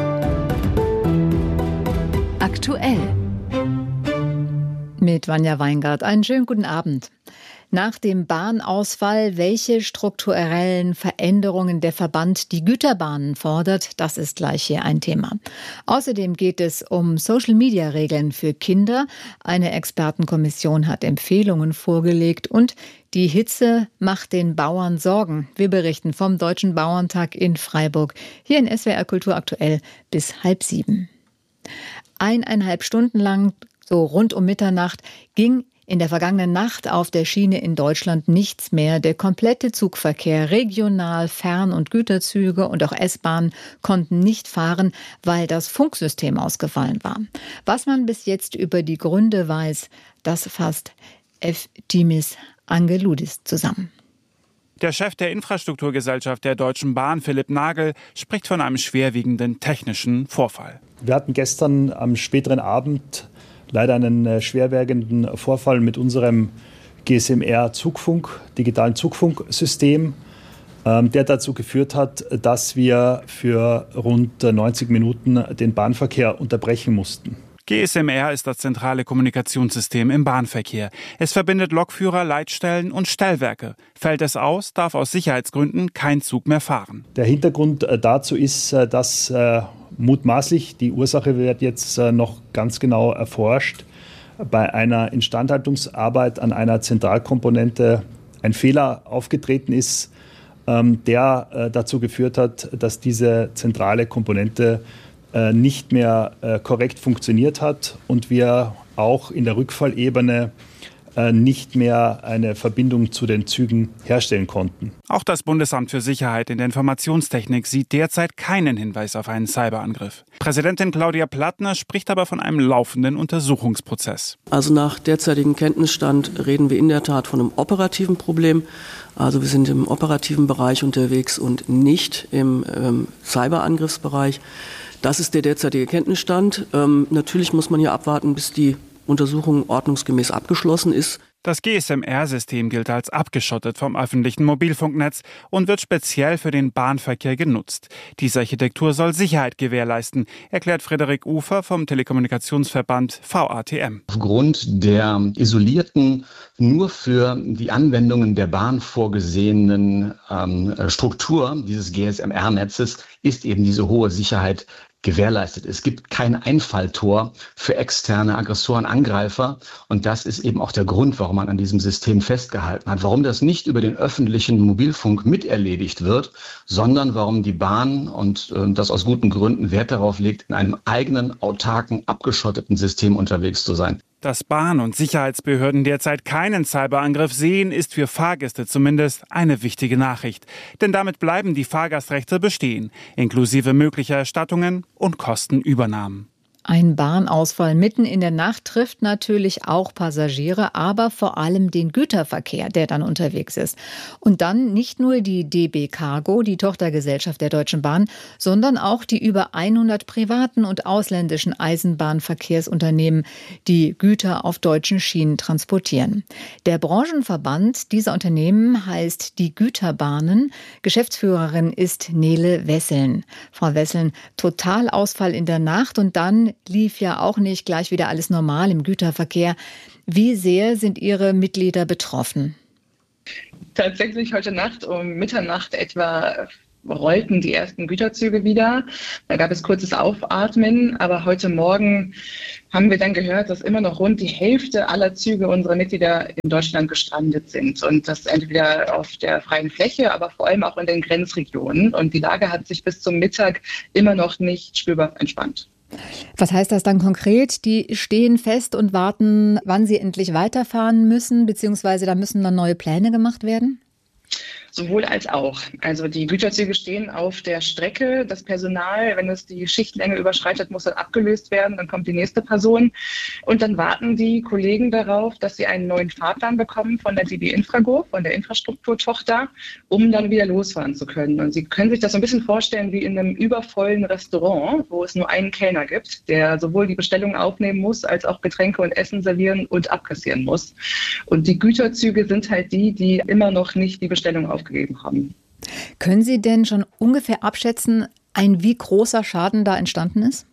Aktuell. Mit Vanja Weingart. Einen schönen guten Abend. Nach dem Bahnausfall, welche strukturellen Veränderungen der Verband die Güterbahnen fordert, das ist gleich hier ein Thema. Außerdem geht es um Social-Media-Regeln für Kinder. Eine Expertenkommission hat Empfehlungen vorgelegt und die Hitze macht den Bauern Sorgen. Wir berichten vom Deutschen Bauerntag in Freiburg, hier in S W R Kultur aktuell bis halb sieben. Eineinhalb Stunden lang, so rund um Mitternacht, ging in der vergangenen Nacht auf der Schiene in Deutschland nichts mehr. Der komplette Zugverkehr, Regional-, Fern- und Güterzüge und auch S-Bahnen konnten nicht fahren, weil das Funksystem ausgefallen war. Was man bis jetzt über die Gründe weiß, das fasst Eftimis Angeloudis zusammen. Der Chef der Infrastrukturgesellschaft der Deutschen Bahn, Philipp Nagel, spricht von einem schwerwiegenden technischen Vorfall. Wir hatten gestern am späteren Abend leider einen schwerwiegenden Vorfall mit unserem G S M R-Zugfunk, digitalen Zugfunksystem, der dazu geführt hat, dass wir für rund neunzig Minuten den Bahnverkehr unterbrechen mussten. G S M R ist das zentrale Kommunikationssystem im Bahnverkehr. Es verbindet Lokführer, Leitstellen und Stellwerke. Fällt es aus, darf aus Sicherheitsgründen kein Zug mehr fahren. Der Hintergrund dazu ist, dass äh, mutmaßlich, die Ursache wird jetzt äh, noch ganz genau erforscht, bei einer Instandhaltungsarbeit an einer Zentralkomponente ein Fehler aufgetreten ist, ähm, der äh, dazu geführt hat, dass diese zentrale Komponente nicht mehr äh, korrekt funktioniert hat und wir auch in der Rückfallebene äh, nicht mehr eine Verbindung zu den Zügen herstellen konnten. Auch das Bundesamt für Sicherheit in der Informationstechnik sieht derzeit keinen Hinweis auf einen Cyberangriff. Präsidentin Claudia Plattner spricht aber von einem laufenden Untersuchungsprozess. Also nach derzeitigem Kenntnisstand reden wir in der Tat von einem operativen Problem. Also wir sind im operativen Bereich unterwegs und nicht im ähm, Cyberangriffsbereich. Das ist der derzeitige Kenntnisstand. Ähm, natürlich muss man hier abwarten, bis die Untersuchung ordnungsgemäß abgeschlossen ist. Das G S M R-System gilt als abgeschottet vom öffentlichen Mobilfunknetz und wird speziell für den Bahnverkehr genutzt. Diese Architektur soll Sicherheit gewährleisten, erklärt Frederik Ufer vom Telekommunikationsverband V A T M. Aufgrund der isolierten, nur für die Anwendungen der Bahn vorgesehenen ähm, Struktur dieses G S M R-Netzes ist eben diese hohe Sicherheit gewährleistet. Es gibt kein Einfalltor für externe Aggressoren, Angreifer. Und das ist eben auch der Grund, warum man an diesem System festgehalten hat. Warum das nicht über den öffentlichen Mobilfunk miterledigt wird, sondern warum die Bahn, und äh, das aus guten Gründen, Wert darauf legt, in einem eigenen, autarken, abgeschotteten System unterwegs zu sein. Dass Bahn- und Sicherheitsbehörden derzeit keinen Cyberangriff sehen, ist für Fahrgäste zumindest eine wichtige Nachricht. Denn damit bleiben die Fahrgastrechte bestehen, inklusive möglicher Erstattungen und Kostenübernahmen. Ein Bahnausfall mitten in der Nacht trifft natürlich auch Passagiere, aber vor allem den Güterverkehr, der dann unterwegs ist. Und dann nicht nur die D B Cargo, die Tochtergesellschaft der Deutschen Bahn, sondern auch die über hundert privaten und ausländischen Eisenbahnverkehrsunternehmen, die Güter auf deutschen Schienen transportieren. Der Branchenverband dieser Unternehmen heißt die Güterbahnen. Geschäftsführerin ist Nele Wesseln. Frau Wesseln, Totalausfall in der Nacht und dann lief ja auch nicht gleich wieder alles normal im Güterverkehr. Wie sehr sind Ihre Mitglieder betroffen? Tatsächlich heute Nacht um Mitternacht etwa rollten die ersten Güterzüge wieder. Da gab es kurzes Aufatmen, aber heute Morgen haben wir dann gehört, dass immer noch rund die Hälfte aller Züge unserer Mitglieder in Deutschland gestrandet sind. Und das entweder auf der freien Fläche, aber vor allem auch in den Grenzregionen. Und die Lage hat sich bis zum Mittag immer noch nicht spürbar entspannt. Was heißt das dann konkret? Die stehen fest und warten, wann sie endlich weiterfahren müssen, beziehungsweise da müssen dann neue Pläne gemacht werden? Sowohl als auch. Also die Güterzüge stehen auf der Strecke. Das Personal, wenn es die Schichtlänge überschreitet, muss dann abgelöst werden. Dann kommt die nächste Person. Und dann warten die Kollegen darauf, dass sie einen neuen Fahrplan bekommen von der D B Infrago, von der Infrastrukturtochter, um dann wieder losfahren zu können. Und Sie können sich das so ein bisschen vorstellen wie in einem übervollen Restaurant, wo es nur einen Kellner gibt, der sowohl die Bestellung aufnehmen muss, als auch Getränke und Essen servieren und abkassieren muss. Und die Güterzüge sind halt die, die immer noch nicht die Bestellung aufnehmen. Gegeben haben. Können Sie denn schon ungefähr abschätzen, ein wie großer Schaden da entstanden ist?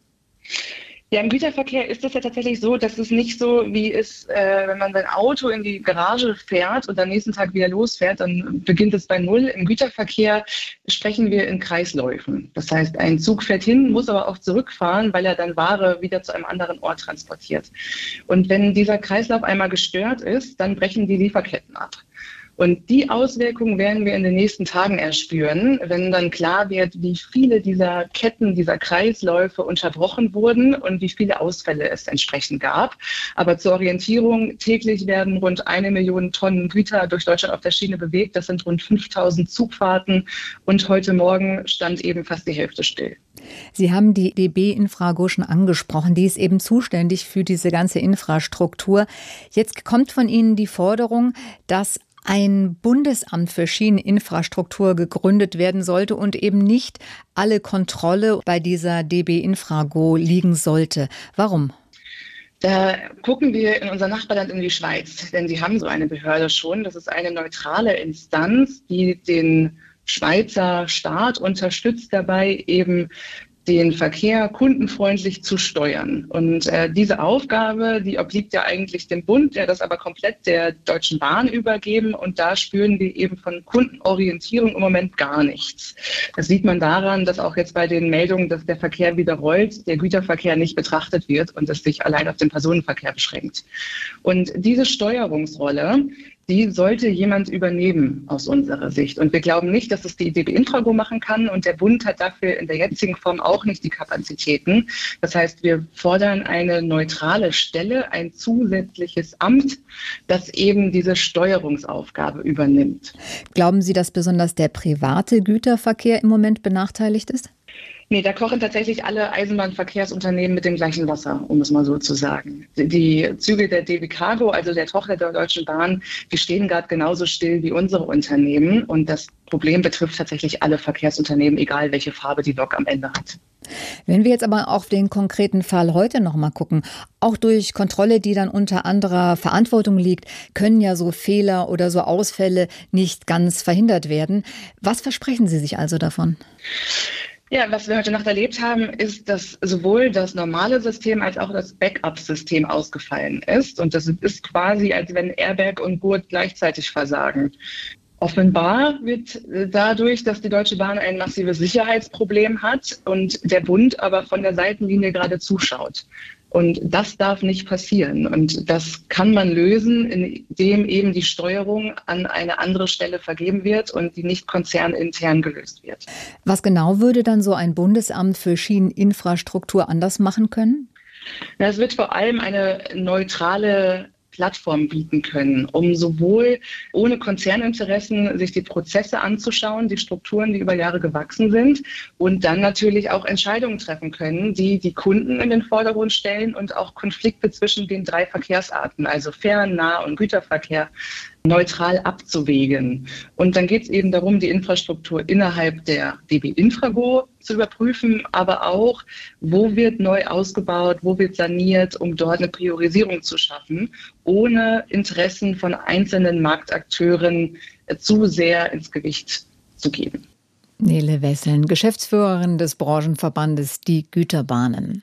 Ja, im Güterverkehr ist es ja tatsächlich so, dass es nicht so wie ist, äh, wenn man sein Auto in die Garage fährt und am nächsten Tag wieder losfährt, dann beginnt es bei Null. Im Güterverkehr sprechen wir in Kreisläufen. Das heißt, ein Zug fährt hin, muss aber auch zurückfahren, weil er dann Ware wieder zu einem anderen Ort transportiert. Und wenn dieser Kreislauf einmal gestört ist, dann brechen die Lieferketten ab. Und die Auswirkungen werden wir in den nächsten Tagen erspüren, wenn dann klar wird, wie viele dieser Ketten, dieser Kreisläufe unterbrochen wurden und wie viele Ausfälle es entsprechend gab. Aber zur Orientierung, täglich werden rund eine Million Tonnen Güter durch Deutschland auf der Schiene bewegt. Das sind rund fünftausend Zugfahrten und heute Morgen stand eben fast die Hälfte still. Sie haben die D B Infrago schon angesprochen. Die ist eben zuständig für diese ganze Infrastruktur. Jetzt kommt von Ihnen die Forderung, dass ein Bundesamt für Schieneninfrastruktur gegründet werden sollte und eben nicht alle Kontrolle bei dieser D B Infrago liegen sollte. Warum? Da gucken wir in unser Nachbarland in die Schweiz, denn sie haben so eine Behörde schon. Das ist eine neutrale Instanz, die den Schweizer Staat unterstützt dabei, eben den Verkehr kundenfreundlich zu steuern. Und äh, diese Aufgabe, die obliegt ja eigentlich dem Bund, der das aber komplett der Deutschen Bahn übergeben. Und da spüren wir eben von Kundenorientierung im Moment gar nichts. Das sieht man daran, dass auch jetzt bei den Meldungen, dass der Verkehr wieder rollt, der Güterverkehr nicht betrachtet wird und es sich allein auf den Personenverkehr beschränkt. Und diese Steuerungsrolle, die sollte jemand übernehmen aus unserer Sicht. Und wir glauben nicht, dass es die D B Infrago machen kann. Und der Bund hat dafür in der jetzigen Form auch nicht die Kapazitäten. Das heißt, wir fordern eine neutrale Stelle, ein zusätzliches Amt, das eben diese Steuerungsaufgabe übernimmt. Glauben Sie, dass besonders der private Güterverkehr im Moment benachteiligt ist? Nee, da kochen tatsächlich alle Eisenbahnverkehrsunternehmen mit dem gleichen Wasser, um es mal so zu sagen. Die Züge der D B Cargo, also der Tochter der Deutschen Bahn, die stehen gerade genauso still wie unsere Unternehmen. Und das Problem betrifft tatsächlich alle Verkehrsunternehmen, egal welche Farbe die Lok am Ende hat. Wenn wir jetzt aber auf den konkreten Fall heute noch mal gucken, auch durch Kontrolle, die dann unter anderer Verantwortung liegt, können ja so Fehler oder so Ausfälle nicht ganz verhindert werden. Was versprechen Sie sich also davon? Ja, was wir heute Nacht erlebt haben, ist, dass sowohl das normale System als auch das Backup-System ausgefallen ist. Und das ist quasi, als wenn Airbag und Gurt gleichzeitig versagen. Offenbar wird dadurch, dass die Deutsche Bahn ein massives Sicherheitsproblem hat und der Bund aber von der Seitenlinie gerade zuschaut. Und das darf nicht passieren. Und das kann man lösen, indem eben die Steuerung an eine andere Stelle vergeben wird und die nicht konzernintern gelöst wird. Was genau würde dann so ein Bundesamt für Schieneninfrastruktur anders machen können? Es wird vor allem eine neutrale Plattform bieten können, um sowohl ohne Konzerninteressen sich die Prozesse anzuschauen, die Strukturen, die über Jahre gewachsen sind, und dann natürlich auch Entscheidungen treffen können, die die Kunden in den Vordergrund stellen und auch Konflikte zwischen den drei Verkehrsarten, also Fern-, Nah- und Güterverkehr, neutral abzuwägen. Und dann geht es eben darum, die Infrastruktur innerhalb der D B Infrago zu überprüfen, aber auch, wo wird neu ausgebaut, wo wird saniert, um dort eine Priorisierung zu schaffen, ohne Interessen von einzelnen Marktakteuren zu sehr ins Gewicht zu geben. Nele Wesseln, Geschäftsführerin des Branchenverbandes Die Güterbahnen.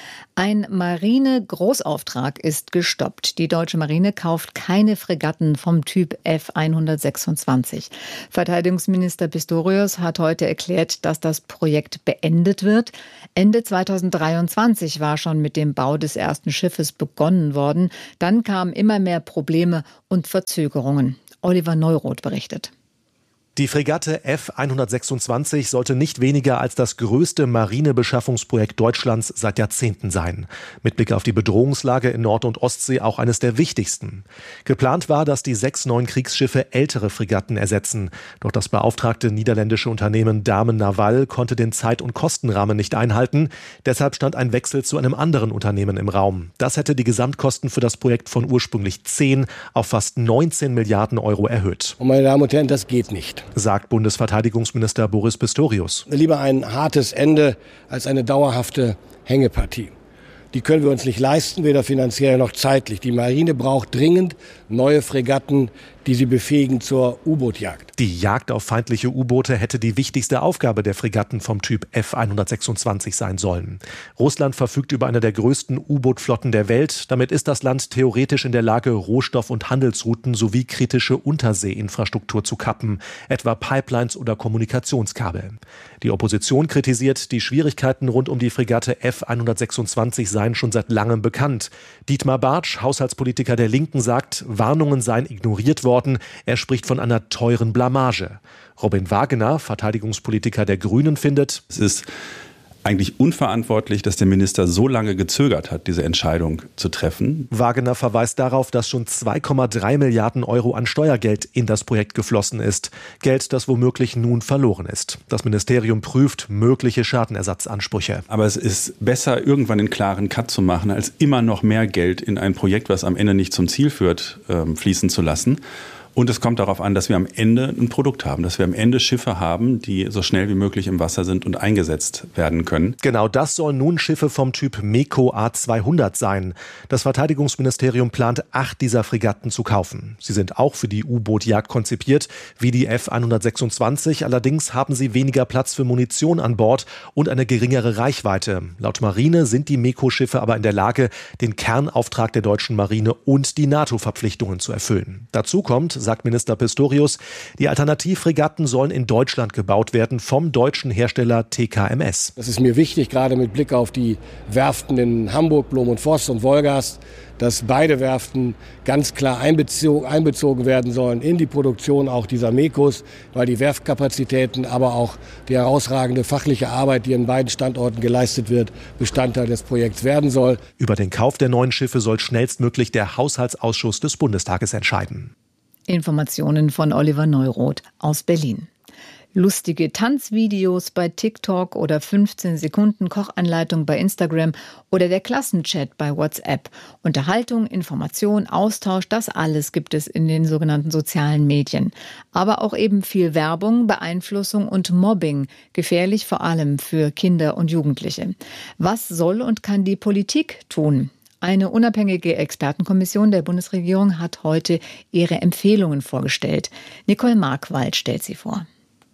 Ein Marine-Großauftrag ist gestoppt. Die deutsche Marine kauft keine Fregatten vom Typ F hundertsechsundzwanzig. Verteidigungsminister Pistorius hat heute erklärt, dass das Projekt beendet wird. Ende zweitausenddreiundzwanzig war schon mit dem Bau des ersten Schiffes begonnen worden. Dann kamen immer mehr Probleme und Verzögerungen. Oliver Neuroth berichtet. Die Fregatte F hundertsechsundzwanzig sollte nicht weniger als das größte Marinebeschaffungsprojekt Deutschlands seit Jahrzehnten sein. Mit Blick auf die Bedrohungslage in Nord- und Ostsee auch eines der wichtigsten. Geplant war, dass die sechs neuen Kriegsschiffe ältere Fregatten ersetzen. Doch das beauftragte niederländische Unternehmen Damen Naval konnte den Zeit- und Kostenrahmen nicht einhalten. Deshalb stand ein Wechsel zu einem anderen Unternehmen im Raum. Das hätte die Gesamtkosten für das Projekt von ursprünglich zehn auf fast neunzehn Milliarden Euro erhöht. Und meine Damen und Herren, das geht nicht, sagt Bundesverteidigungsminister Boris Pistorius. Lieber ein hartes Ende als eine dauerhafte Hängepartie. Die können wir uns nicht leisten, weder finanziell noch zeitlich. Die Marine braucht dringend neue Fregatten, die sie befähigen zur U-Boot-Jagd. Die Jagd auf feindliche U-Boote hätte die wichtigste Aufgabe der Fregatten vom Typ F hundertsechsundzwanzig sein sollen. Russland verfügt über eine der größten U-Boot-Flotten der Welt. Damit ist das Land theoretisch in der Lage, Rohstoff- und Handelsrouten sowie kritische Unterseeinfrastruktur zu kappen, etwa Pipelines oder Kommunikationskabel. Die Opposition kritisiert, die Schwierigkeiten rund um die Fregatte F hundertsechsundzwanzig seien schon seit langem bekannt. Dietmar Bartsch, Haushaltspolitiker der Linken, sagt, Warnungen seien ignoriert worden. Er spricht von einer teuren Blamage. Robin Wagener, Verteidigungspolitiker der Grünen, findet, es ist eigentlich unverantwortlich, dass der Minister so lange gezögert hat, diese Entscheidung zu treffen. Wagener verweist darauf, dass schon zwei Komma drei Milliarden Euro an Steuergeld in das Projekt geflossen ist. Geld, das womöglich nun verloren ist. Das Ministerium prüft mögliche Schadenersatzansprüche. Aber es ist besser, irgendwann einen klaren Cut zu machen, als immer noch mehr Geld in ein Projekt, was am Ende nicht zum Ziel führt, fließen zu lassen. Und es kommt darauf an, dass wir am Ende ein Produkt haben, dass wir am Ende Schiffe haben, die so schnell wie möglich im Wasser sind und eingesetzt werden können. Genau das sollen nun Schiffe vom Typ MEKO A zweihundert sein. Das Verteidigungsministerium plant, acht dieser Fregatten zu kaufen. Sie sind auch für die U-Boot-Jagd konzipiert, wie die F hundertsechsundzwanzig. Allerdings haben sie weniger Platz für Munition an Bord und eine geringere Reichweite. Laut Marine sind die MEKO-Schiffe aber in der Lage, den Kernauftrag der deutschen Marine und die NATO-Verpflichtungen zu erfüllen. Dazu kommt, sagt Minister Pistorius, die Alternativfregatten sollen in Deutschland gebaut werden vom deutschen Hersteller T K M S. Das ist mir wichtig, gerade mit Blick auf die Werften in Hamburg, Blom und Voss und Wolgast, dass beide Werften ganz klar einbezogen, einbezogen werden sollen in die Produktion auch dieser MEKOs, weil die Werftkapazitäten, aber auch die herausragende fachliche Arbeit, die in beiden Standorten geleistet wird, Bestandteil des Projekts werden soll. Über den Kauf der neuen Schiffe soll schnellstmöglich der Haushaltsausschuss des Bundestages entscheiden. Informationen von Oliver Neuroth aus Berlin. Lustige Tanzvideos bei TikTok oder fünfzehn Sekunden Kochanleitung bei Instagram oder der Klassenchat bei WhatsApp. Unterhaltung, Information, Austausch, das alles gibt es in den sogenannten sozialen Medien. Aber auch eben viel Werbung, Beeinflussung und Mobbing. Gefährlich vor allem für Kinder und Jugendliche. Was soll und kann die Politik tun? Eine unabhängige Expertenkommission der Bundesregierung hat heute ihre Empfehlungen vorgestellt. Nicole Markwald stellt sie vor.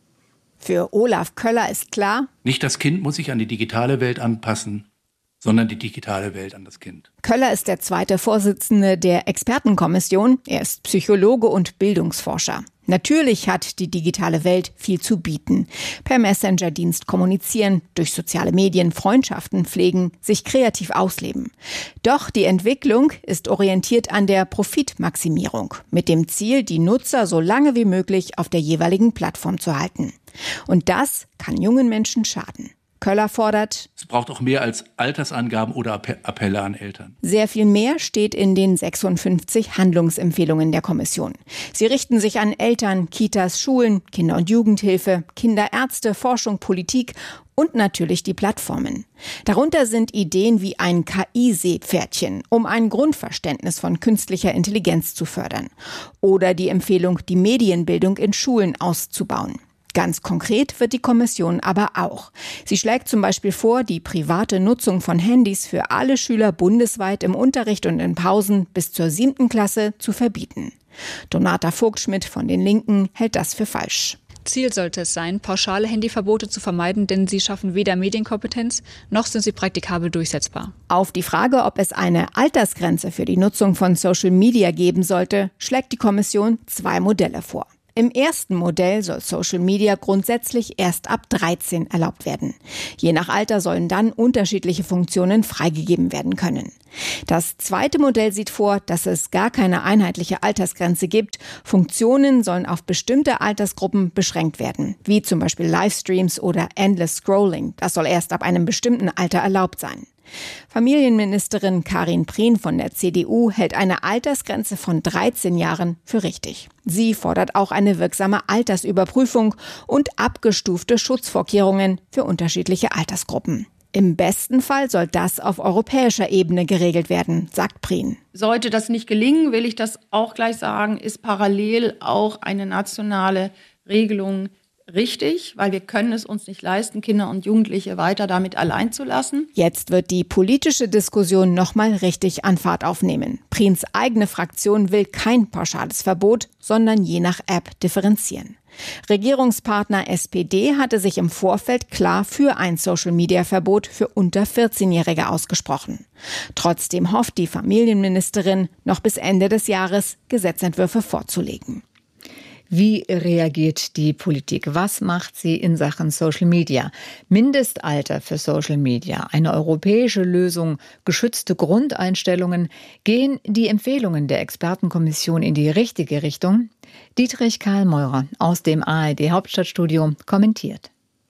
Für Olaf Köller ist klar: Nicht das Kind muss sich an die digitale Welt anpassen, sondern die digitale Welt an das Kind. Köller ist der zweite Vorsitzende der Expertenkommission. Er ist Psychologe und Bildungsforscher. Natürlich hat die digitale Welt viel zu bieten. Per Messenger-Dienst kommunizieren, durch soziale Medien Freundschaften pflegen, sich kreativ ausleben. Doch die Entwicklung ist orientiert an der Profitmaximierung, mit dem Ziel, die Nutzer so lange wie möglich auf der jeweiligen Plattform zu halten. Und das kann jungen Menschen schaden. Köller fordert: Es braucht auch mehr als Altersangaben oder Appelle an Eltern. Sehr viel mehr steht in den sechsundfünfzig Handlungsempfehlungen der Kommission. Sie richten sich an Eltern, Kitas, Schulen, Kinder- und Jugendhilfe, Kinderärzte, Forschung, Politik und natürlich die Plattformen. Darunter sind Ideen wie ein K I-Seepferdchen, um ein Grundverständnis von künstlicher Intelligenz zu fördern. Oder die Empfehlung, die Medienbildung in Schulen auszubauen. Ganz konkret wird die Kommission aber auch. Sie schlägt zum Beispiel vor, die private Nutzung von Handys für alle Schüler bundesweit im Unterricht und in Pausen bis zur siebten Klasse zu verbieten. Donata Vogtschmidt von den Linken hält das für falsch. Ziel sollte es sein, pauschale Handyverbote zu vermeiden, denn sie schaffen weder Medienkompetenz, noch sind sie praktikabel durchsetzbar. Auf die Frage, ob es eine Altersgrenze für die Nutzung von Social Media geben sollte, schlägt die Kommission zwei Modelle vor. Im ersten Modell soll Social Media grundsätzlich erst ab dreizehn erlaubt werden. Je nach Alter sollen dann unterschiedliche Funktionen freigegeben werden können. Das zweite Modell sieht vor, dass es gar keine einheitliche Altersgrenze gibt. Funktionen sollen auf bestimmte Altersgruppen beschränkt werden, wie zum Beispiel Livestreams oder Endless Scrolling. Das soll erst ab einem bestimmten Alter erlaubt sein. Familienministerin Karin Prien von der C D U hält eine Altersgrenze von dreizehn Jahren für richtig. Sie fordert auch eine wirksame Altersüberprüfung und abgestufte Schutzvorkehrungen für unterschiedliche Altersgruppen. Im besten Fall soll das auf europäischer Ebene geregelt werden, sagt Prien. Sollte das nicht gelingen, will ich das auch gleich sagen, ist parallel auch eine nationale Regelung richtig, weil wir können es uns nicht leisten, Kinder und Jugendliche weiter damit allein zu lassen. Jetzt wird die politische Diskussion nochmal richtig an Fahrt aufnehmen. Priens eigene Fraktion will kein pauschales Verbot, sondern je nach App differenzieren. Regierungspartner S P D hatte sich im Vorfeld klar für ein Social-Media-Verbot für unter vierzehnjährige ausgesprochen. Trotzdem hofft die Familienministerin, noch bis Ende des Jahres Gesetzentwürfe vorzulegen. Wie reagiert die Politik? Was macht sie in Sachen Social Media? Mindestalter für Social Media, eine europäische Lösung, geschützte Grundeinstellungen. Gehen die Empfehlungen der Expertenkommission in die richtige Richtung? Dietrich Karl-Meurer aus dem A R D-Hauptstadtstudio kommentiert.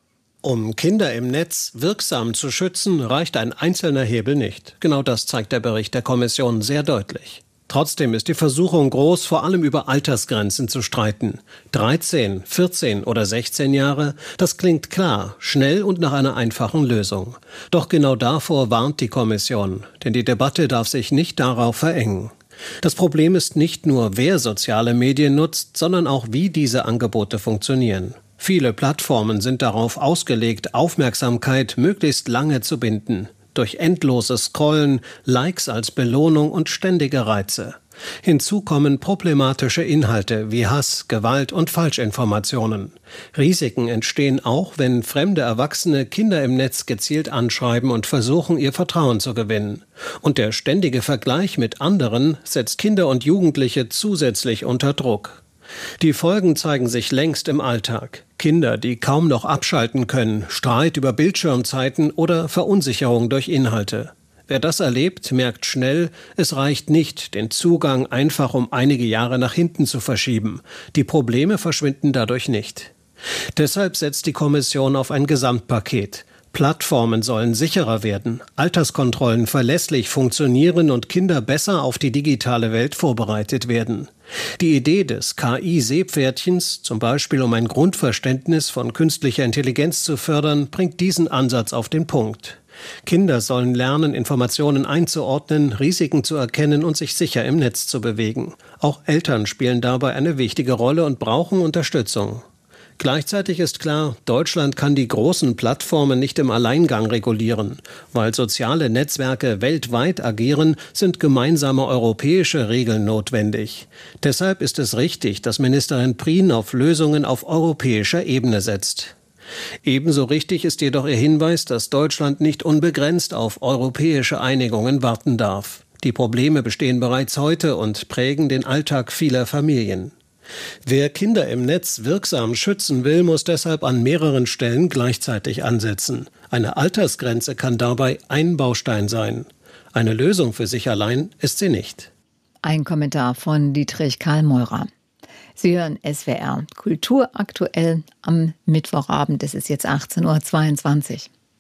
Um Kinder im Netz wirksam zu schützen, reicht ein einzelner Hebel nicht. Genau das zeigt der Bericht der Kommission sehr deutlich. Trotzdem ist die Versuchung groß, vor allem über Altersgrenzen zu streiten. dreizehn, vierzehn oder sechzehn Jahre, das klingt klar, schnell und nach einer einfachen Lösung. Doch genau davor warnt die Kommission, denn die Debatte darf sich nicht darauf verengen. Das Problem ist nicht nur, wer soziale Medien nutzt, sondern auch, wie diese Angebote funktionieren. Viele Plattformen sind darauf ausgelegt, Aufmerksamkeit möglichst lange zu binden. Durch endloses Scrollen, Likes als Belohnung und ständige Reize. Hinzu kommen problematische Inhalte wie Hass, Gewalt und Falschinformationen. Risiken entstehen auch, wenn fremde Erwachsene Kinder im Netz gezielt anschreiben und versuchen, ihr Vertrauen zu gewinnen. Und der ständige Vergleich mit anderen setzt Kinder und Jugendliche zusätzlich unter Druck. Die Folgen zeigen sich längst im Alltag. Kinder, die kaum noch abschalten können, Streit über Bildschirmzeiten oder Verunsicherung durch Inhalte. Wer das erlebt, merkt schnell, es reicht nicht, den Zugang einfach um einige Jahre nach hinten zu verschieben. Die Probleme verschwinden dadurch nicht. Deshalb setzt die Kommission auf ein Gesamtpaket. Plattformen sollen sicherer werden, Alterskontrollen verlässlich funktionieren und Kinder besser auf die digitale Welt vorbereitet werden. Die Idee des K I-Seepferdchens, zum Beispiel um ein Grundverständnis von künstlicher Intelligenz zu fördern, bringt diesen Ansatz auf den Punkt. Kinder sollen lernen, Informationen einzuordnen, Risiken zu erkennen und sich sicher im Netz zu bewegen. Auch Eltern spielen dabei eine wichtige Rolle und brauchen Unterstützung. Gleichzeitig ist klar, Deutschland kann die großen Plattformen nicht im Alleingang regulieren. Weil soziale Netzwerke weltweit agieren, sind gemeinsame europäische Regeln notwendig. Deshalb ist es richtig, dass Ministerin Prien auf Lösungen auf europäischer Ebene setzt. Ebenso richtig ist jedoch ihr Hinweis, dass Deutschland nicht unbegrenzt auf europäische Einigungen warten darf. Die Probleme bestehen bereits heute und prägen den Alltag vieler Familien. Wer Kinder im Netz wirksam schützen will, muss deshalb an mehreren Stellen gleichzeitig ansetzen. Eine Altersgrenze kann dabei ein Baustein sein. Eine Lösung für sich allein ist sie nicht. Ein Kommentar von Dietrich Karl-Meurer. Sie hören S W R Kultur aktuell am Mittwochabend. Es ist jetzt achtzehn Uhr zweiundzwanzig.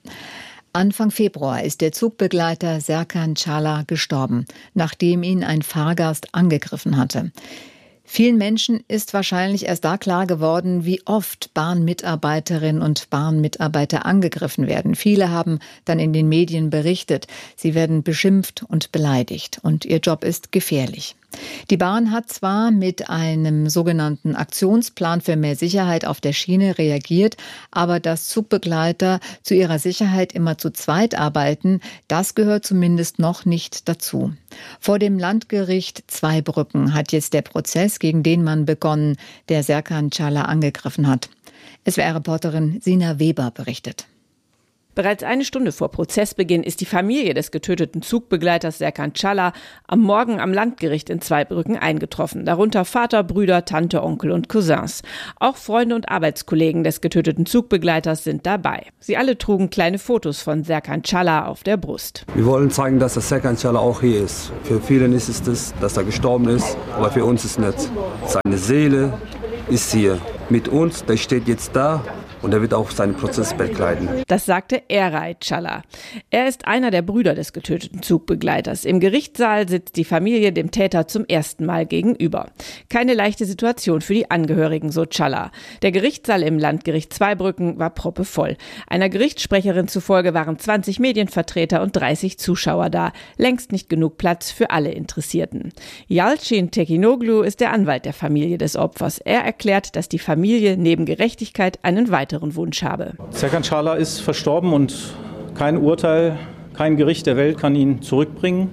Anfang Februar ist der Zugbegleiter Serkan Çağlar gestorben, nachdem ihn ein Fahrgast angegriffen hatte. Vielen Menschen ist wahrscheinlich erst da klar geworden, wie oft Bahnmitarbeiterinnen und Bahnmitarbeiter angegriffen werden. Viele haben dann in den Medien berichtet, sie werden beschimpft und beleidigt und ihr Job ist gefährlich. Die Bahn hat zwar mit einem sogenannten Aktionsplan für mehr Sicherheit auf der Schiene reagiert, aber dass Zugbegleiter zu ihrer Sicherheit immer zu zweit arbeiten, das gehört zumindest noch nicht dazu. Vor dem Landgericht Zweibrücken hat jetzt der Prozess gegen den Mann begonnen, der Serkan Çağlar angegriffen hat. S W R-Reporterin Sina Weber berichtet. Bereits eine Stunde vor Prozessbeginn ist die Familie des getöteten Zugbegleiters Serkan Çağlar am Morgen am Landgericht in Zweibrücken eingetroffen. Darunter Vater, Brüder, Tante, Onkel und Cousins. Auch Freunde und Arbeitskollegen des getöteten Zugbegleiters sind dabei. Sie alle trugen kleine Fotos von Serkan Çağlar auf der Brust. Wir wollen zeigen, dass der Serkan Çağlar auch hier ist. Für viele ist es das, dass er gestorben ist, aber für uns ist es nicht. Seine Seele ist hier mit uns, der steht jetzt da. Und er wird auch seinen Prozess begleiten. Das sagte Eray Çağlar. Er ist einer der Brüder des getöteten Zugbegleiters. Im Gerichtssaal sitzt die Familie dem Täter zum ersten Mal gegenüber. Keine leichte Situation für die Angehörigen, so Çağlar. Der Gerichtssaal im Landgericht Zweibrücken war proppevoll. Einer Gerichtssprecherin zufolge waren zwanzig Medienvertreter und dreißig Zuschauer da. Längst nicht genug Platz für alle Interessierten. Yalçin Tekinoglu ist der Anwalt der Familie des Opfers. Er erklärt, dass die Familie neben Gerechtigkeit einen weiteren Wunsch habe. Serkan Çağlar ist verstorben und kein Urteil, kein Gericht der Welt kann ihn zurückbringen.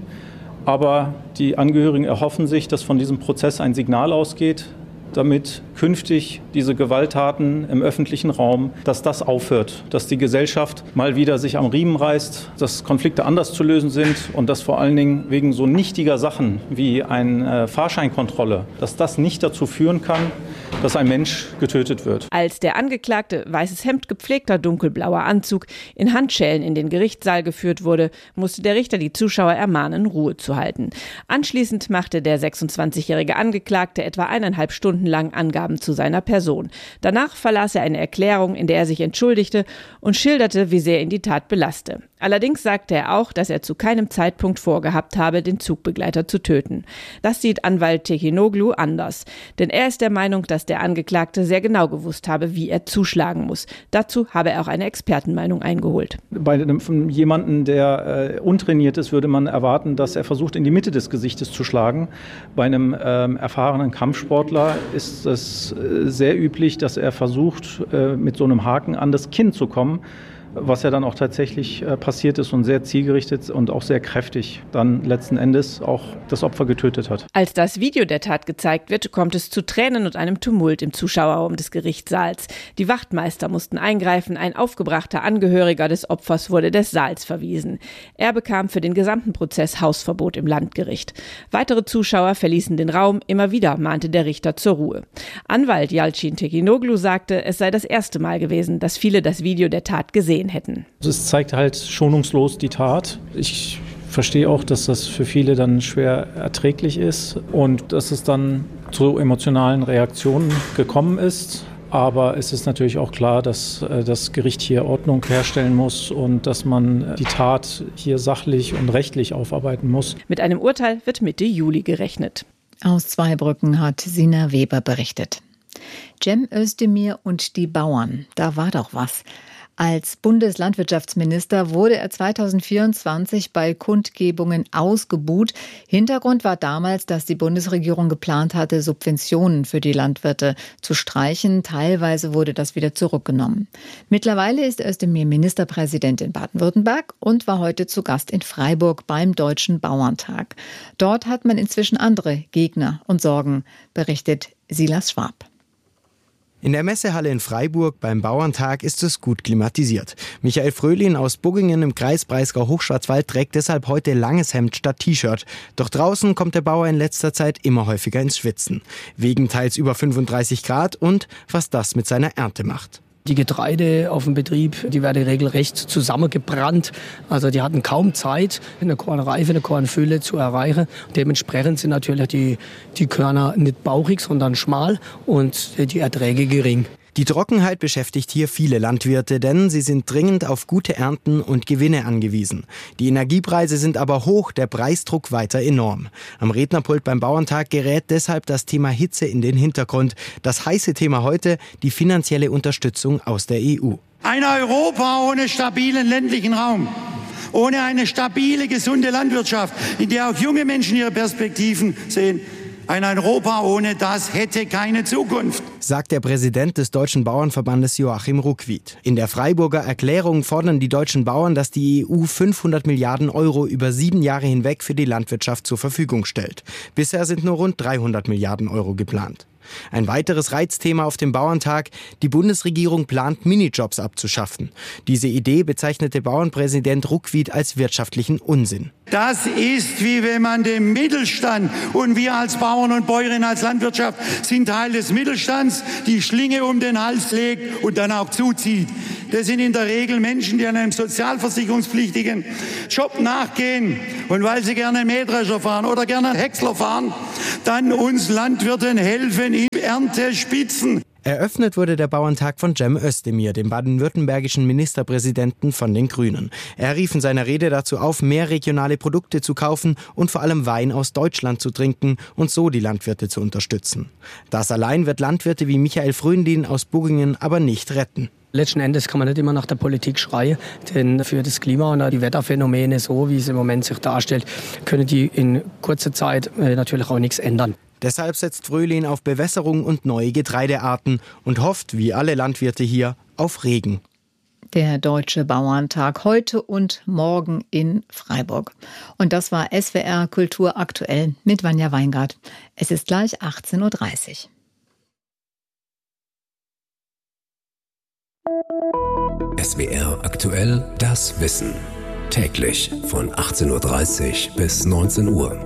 Aber die Angehörigen erhoffen sich, dass von diesem Prozess ein Signal ausgeht, damit künftig diese Gewalttaten im öffentlichen Raum, dass das aufhört, dass die Gesellschaft mal wieder sich am Riemen reißt, dass Konflikte anders zu lösen sind und dass vor allen Dingen wegen so nichtiger Sachen wie eine Fahrscheinkontrolle, dass das nicht dazu führen kann, dass ein Mensch getötet wird. Als der Angeklagte, weißes Hemd, gepflegter dunkelblauer Anzug, in Handschellen in den Gerichtssaal geführt wurde, musste der Richter die Zuschauer ermahnen, Ruhe zu halten. Anschließend machte der sechsundzwanzigjährige Angeklagte etwa eineinhalb Stunden lang Angaben zu seiner Person. Danach verlas er eine Erklärung, in der er sich entschuldigte und schilderte, wie sehr ihn die Tat belaste. Allerdings sagte er auch, dass er zu keinem Zeitpunkt vorgehabt habe, den Zugbegleiter zu töten. Das sieht Anwalt Tekinoglu anders. Denn er ist der Meinung, dass der Angeklagte sehr genau gewusst habe, wie er zuschlagen muss. Dazu habe er auch eine Expertenmeinung eingeholt. Bei jemandem, der äh, untrainiert ist, würde man erwarten, dass er versucht, in die Mitte des Gesichtes zu schlagen. Bei einem ähm, erfahrenen Kampfsportler ist es äh, sehr üblich, dass er versucht, äh, mit so einem Haken an das Kinn zu kommen. Was ja dann auch tatsächlich äh, passiert ist und sehr zielgerichtet und auch sehr kräftig dann letzten Endes auch das Opfer getötet hat. Als das Video der Tat gezeigt wird, kommt es zu Tränen und einem Tumult im Zuschauerraum des Gerichtssaals. Die Wachtmeister mussten eingreifen, ein aufgebrachter Angehöriger des Opfers wurde des Saals verwiesen. Er bekam für den gesamten Prozess Hausverbot im Landgericht. Weitere Zuschauer verließen den Raum, immer wieder mahnte der Richter zur Ruhe. Anwalt Yalçin Tekinoglu sagte, es sei das erste Mal gewesen, dass viele das Video der Tat gesehen hätten. Es zeigt halt schonungslos die Tat. Ich verstehe auch, dass das für viele dann schwer erträglich ist und dass es dann zu emotionalen Reaktionen gekommen ist. Aber es ist natürlich auch klar, dass das Gericht hier Ordnung herstellen muss und dass man die Tat hier sachlich und rechtlich aufarbeiten muss. Mit einem Urteil wird Mitte Juli gerechnet. Aus Zweibrücken hat Sina Weber berichtet. Cem Özdemir und die Bauern, da war doch was. Als Bundeslandwirtschaftsminister wurde er zweitausendvierundzwanzig bei Kundgebungen ausgebuht. Hintergrund war damals, dass die Bundesregierung geplant hatte, Subventionen für die Landwirte zu streichen. Teilweise wurde das wieder zurückgenommen. Mittlerweile ist Özdemir Ministerpräsident in Baden-Württemberg und war heute zu Gast in Freiburg beim Deutschen Bauerntag. Dort hat man inzwischen andere Gegner und Sorgen, berichtet Silas Schwab. In der Messehalle in Freiburg beim Bauerntag ist es gut klimatisiert. Michael Fröhlin aus Buggingen im Kreis Breisgau-Hochschwarzwald trägt deshalb heute langes Hemd statt T-Shirt. Doch draußen kommt der Bauer in letzter Zeit immer häufiger ins Schwitzen. Wegen teils über fünfunddreißig Grad und was das mit seiner Ernte macht. Die Getreide auf dem Betrieb, die werden regelrecht zusammengebrannt. Also die hatten kaum Zeit, eine Kornreife, eine Kornfülle zu erreichen. Dementsprechend sind natürlich die, die Körner nicht bauchig, sondern schmal und die Erträge gering. Die Trockenheit beschäftigt hier viele Landwirte, denn sie sind dringend auf gute Ernten und Gewinne angewiesen. Die Energiepreise sind aber hoch, der Preisdruck weiter enorm. Am Rednerpult beim Bauerntag gerät deshalb das Thema Hitze in den Hintergrund. Das heiße Thema heute, die finanzielle Unterstützung aus der E U. Ein Europa ohne stabilen ländlichen Raum, ohne eine stabile, gesunde Landwirtschaft, in der auch junge Menschen ihre Perspektiven sehen. Ein Europa ohne das hätte keine Zukunft, sagt der Präsident des Deutschen Bauernverbandes Joachim Ruckwied. In der Freiburger Erklärung fordern die deutschen Bauern, dass die E U fünfhundert Milliarden Euro über sieben Jahre hinweg für die Landwirtschaft zur Verfügung stellt. Bisher sind nur rund dreihundert Milliarden Euro geplant. Ein weiteres Reizthema auf dem Bauerntag: Die Bundesregierung plant, Minijobs abzuschaffen. Diese Idee bezeichnete Bauernpräsident Ruckwied als wirtschaftlichen Unsinn. Das ist, wie wenn man dem Mittelstand, und wir als Bauern und Bäuerinnen, als Landwirtschaft sind Teil des Mittelstands, die Schlinge um den Hals legt und dann auch zuzieht. Das sind in der Regel Menschen, die an einem sozialversicherungspflichtigen Job nachgehen und weil sie gerne einen Mähdrescher fahren oder gerne einen Häcksler fahren, dann uns Landwirten helfen in Erntespitzen. Eröffnet wurde der Bauerntag von Cem Özdemir, dem baden-württembergischen Ministerpräsidenten von den Grünen. Er rief in seiner Rede dazu auf, mehr regionale Produkte zu kaufen und vor allem Wein aus Deutschland zu trinken und so die Landwirte zu unterstützen. Das allein wird Landwirte wie Michael Fröndin aus Buggingen aber nicht retten. Letzten Endes kann man nicht immer nach der Politik schreien, denn für das Klima und die Wetterphänomene, so wie es im Moment sich darstellt, können die in kurzer Zeit natürlich auch nichts ändern. Deshalb setzt Fröhlin auf Bewässerung und neue Getreidearten und hofft, wie alle Landwirte hier, auf Regen. Der Deutsche Bauerntag heute und morgen in Freiburg. Und das war S W R Kultur aktuell mit Vanja Weingart. Es ist gleich achtzehn Uhr dreißig. S W R aktuell, das Wissen. Täglich von achtzehn Uhr dreißig bis neunzehn Uhr.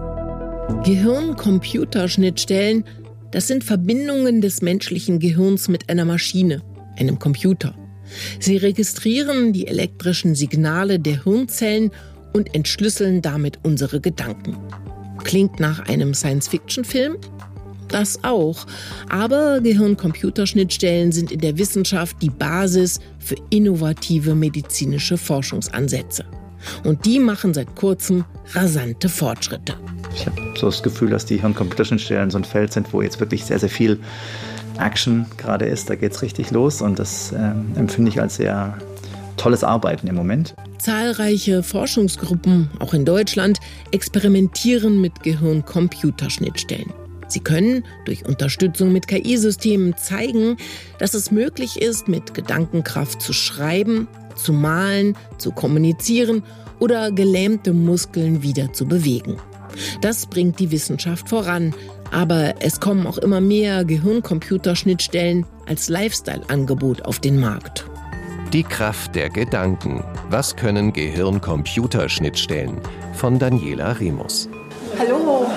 Gehirn-Computer-Schnittstellen, das sind Verbindungen des menschlichen Gehirns mit einer Maschine, einem Computer. Sie registrieren die elektrischen Signale der Hirnzellen und entschlüsseln damit unsere Gedanken. Klingt nach einem Science-Fiction-Film? Das auch. Aber Gehirn-Computer-Schnittstellen sind in der Wissenschaft die Basis für innovative medizinische Forschungsansätze. Und die machen seit kurzem rasante Fortschritte. Ich habe so das Gefühl, dass die Hirn-Computer-Schnittstellen so ein Feld sind, wo jetzt wirklich sehr, sehr viel Action gerade ist. Da geht es richtig los und das ähm, empfinde ich als sehr tolles Arbeiten im Moment. Zahlreiche Forschungsgruppen, auch in Deutschland, experimentieren mit Gehirn-Computer-Schnittstellen. Sie können durch Unterstützung mit K I-Systemen zeigen, dass es möglich ist, mit Gedankenkraft zu schreiben, zu malen, zu kommunizieren oder gelähmte Muskeln wieder zu bewegen. Das bringt die Wissenschaft voran, aber es kommen auch immer mehr Gehirn-Computer-Schnittstellen als Lifestyle-Angebot auf den Markt. Die Kraft der Gedanken. Was können Gehirn-Computer-Schnittstellen? Von Daniela Remus. Hallo.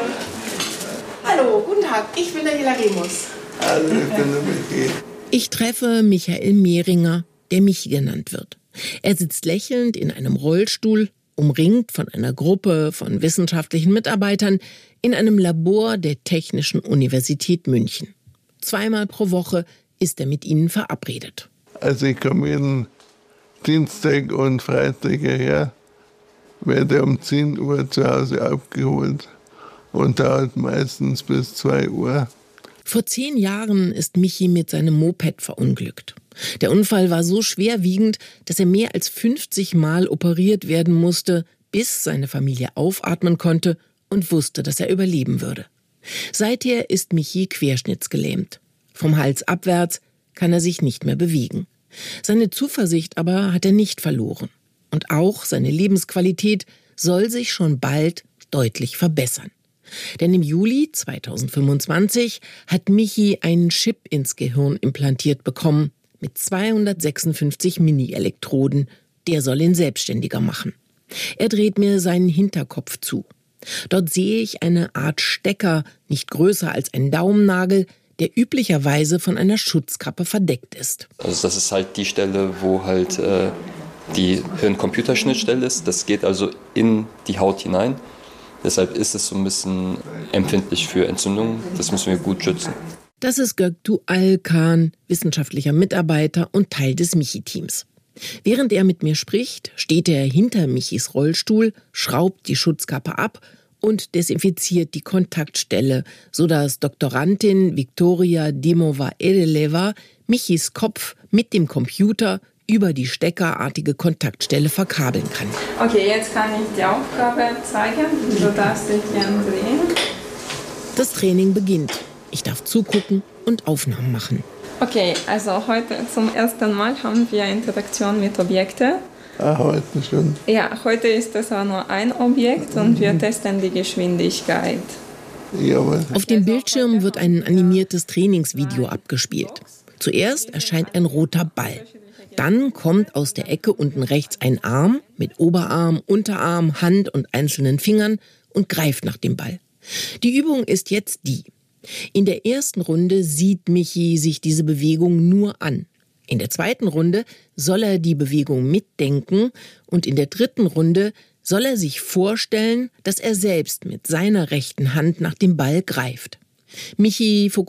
Hallo, guten Tag. Ich bin Daniela Remus. Hallo, ich bin der Michi. Ich treffe Michael Mehringer, der Michi genannt wird. Er sitzt lächelnd in einem Rollstuhl, umringt von einer Gruppe von wissenschaftlichen Mitarbeitern in einem Labor der Technischen Universität München. Zweimal pro Woche ist er mit ihnen verabredet. Also ich komme jeden Dienstag und Freitag her, werde um zehn Uhr zu Hause abgeholt und dauert meistens bis zwei Uhr. Vor zehn Jahren ist Michi mit seinem Moped verunglückt. Der Unfall war so schwerwiegend, dass er mehr als fünfzig Mal operiert werden musste, bis seine Familie aufatmen konnte und wusste, dass er überleben würde. Seither ist Michi querschnittsgelähmt. Vom Hals abwärts kann er sich nicht mehr bewegen. Seine Zuversicht aber hat er nicht verloren. Und auch seine Lebensqualität soll sich schon bald deutlich verbessern. Denn im Juli zweitausendfünfundzwanzig hat Michi einen Chip ins Gehirn implantiert bekommen mit zweihundertsechsundfünfzig Mini-Elektroden. Der soll ihn selbstständiger machen. Er dreht mir seinen Hinterkopf zu. Dort sehe ich eine Art Stecker, nicht größer als ein Daumennagel, der üblicherweise von einer Schutzkappe verdeckt ist. Also das ist halt die Stelle, wo halt äh, die Hirn-Computer-Schnittstelle ist. Das geht also in die Haut hinein. Deshalb ist es so ein bisschen empfindlich für Entzündungen. Das müssen wir gut schützen. Das ist Göktuğ Alkan, wissenschaftlicher Mitarbeiter und Teil des Michi-Teams. Während er mit mir spricht, steht er hinter Michis Rollstuhl, schraubt die Schutzkappe ab und desinfiziert die Kontaktstelle, sodass Doktorandin Viktoria Dimova-Edeleva Michis Kopf mit dem Computer über die steckerartige Kontaktstelle verkabeln kann. Okay, jetzt kann ich die Aufgabe zeigen. Du darfst dich gern drehen. Das Training beginnt. Ich darf zugucken und Aufnahmen machen. Okay, also heute zum ersten Mal haben wir Interaktion mit Objekten. Ah, heute schon? Ja, heute ist es auch nur ein Objekt und wir testen die Geschwindigkeit. Jawohl. Auf dem Bildschirm wird ein animiertes Trainingsvideo abgespielt. Zuerst erscheint ein roter Ball. Dann kommt aus der Ecke unten rechts ein Arm mit Oberarm, Unterarm, Hand und einzelnen Fingern und greift nach dem Ball. Die Übung ist jetzt die. In der ersten Runde sieht Michi sich diese Bewegung nur an. In der zweiten Runde soll er die Bewegung mitdenken und in der dritten Runde soll er sich vorstellen, dass er selbst mit seiner rechten Hand nach dem Ball greift. Michi fokussiert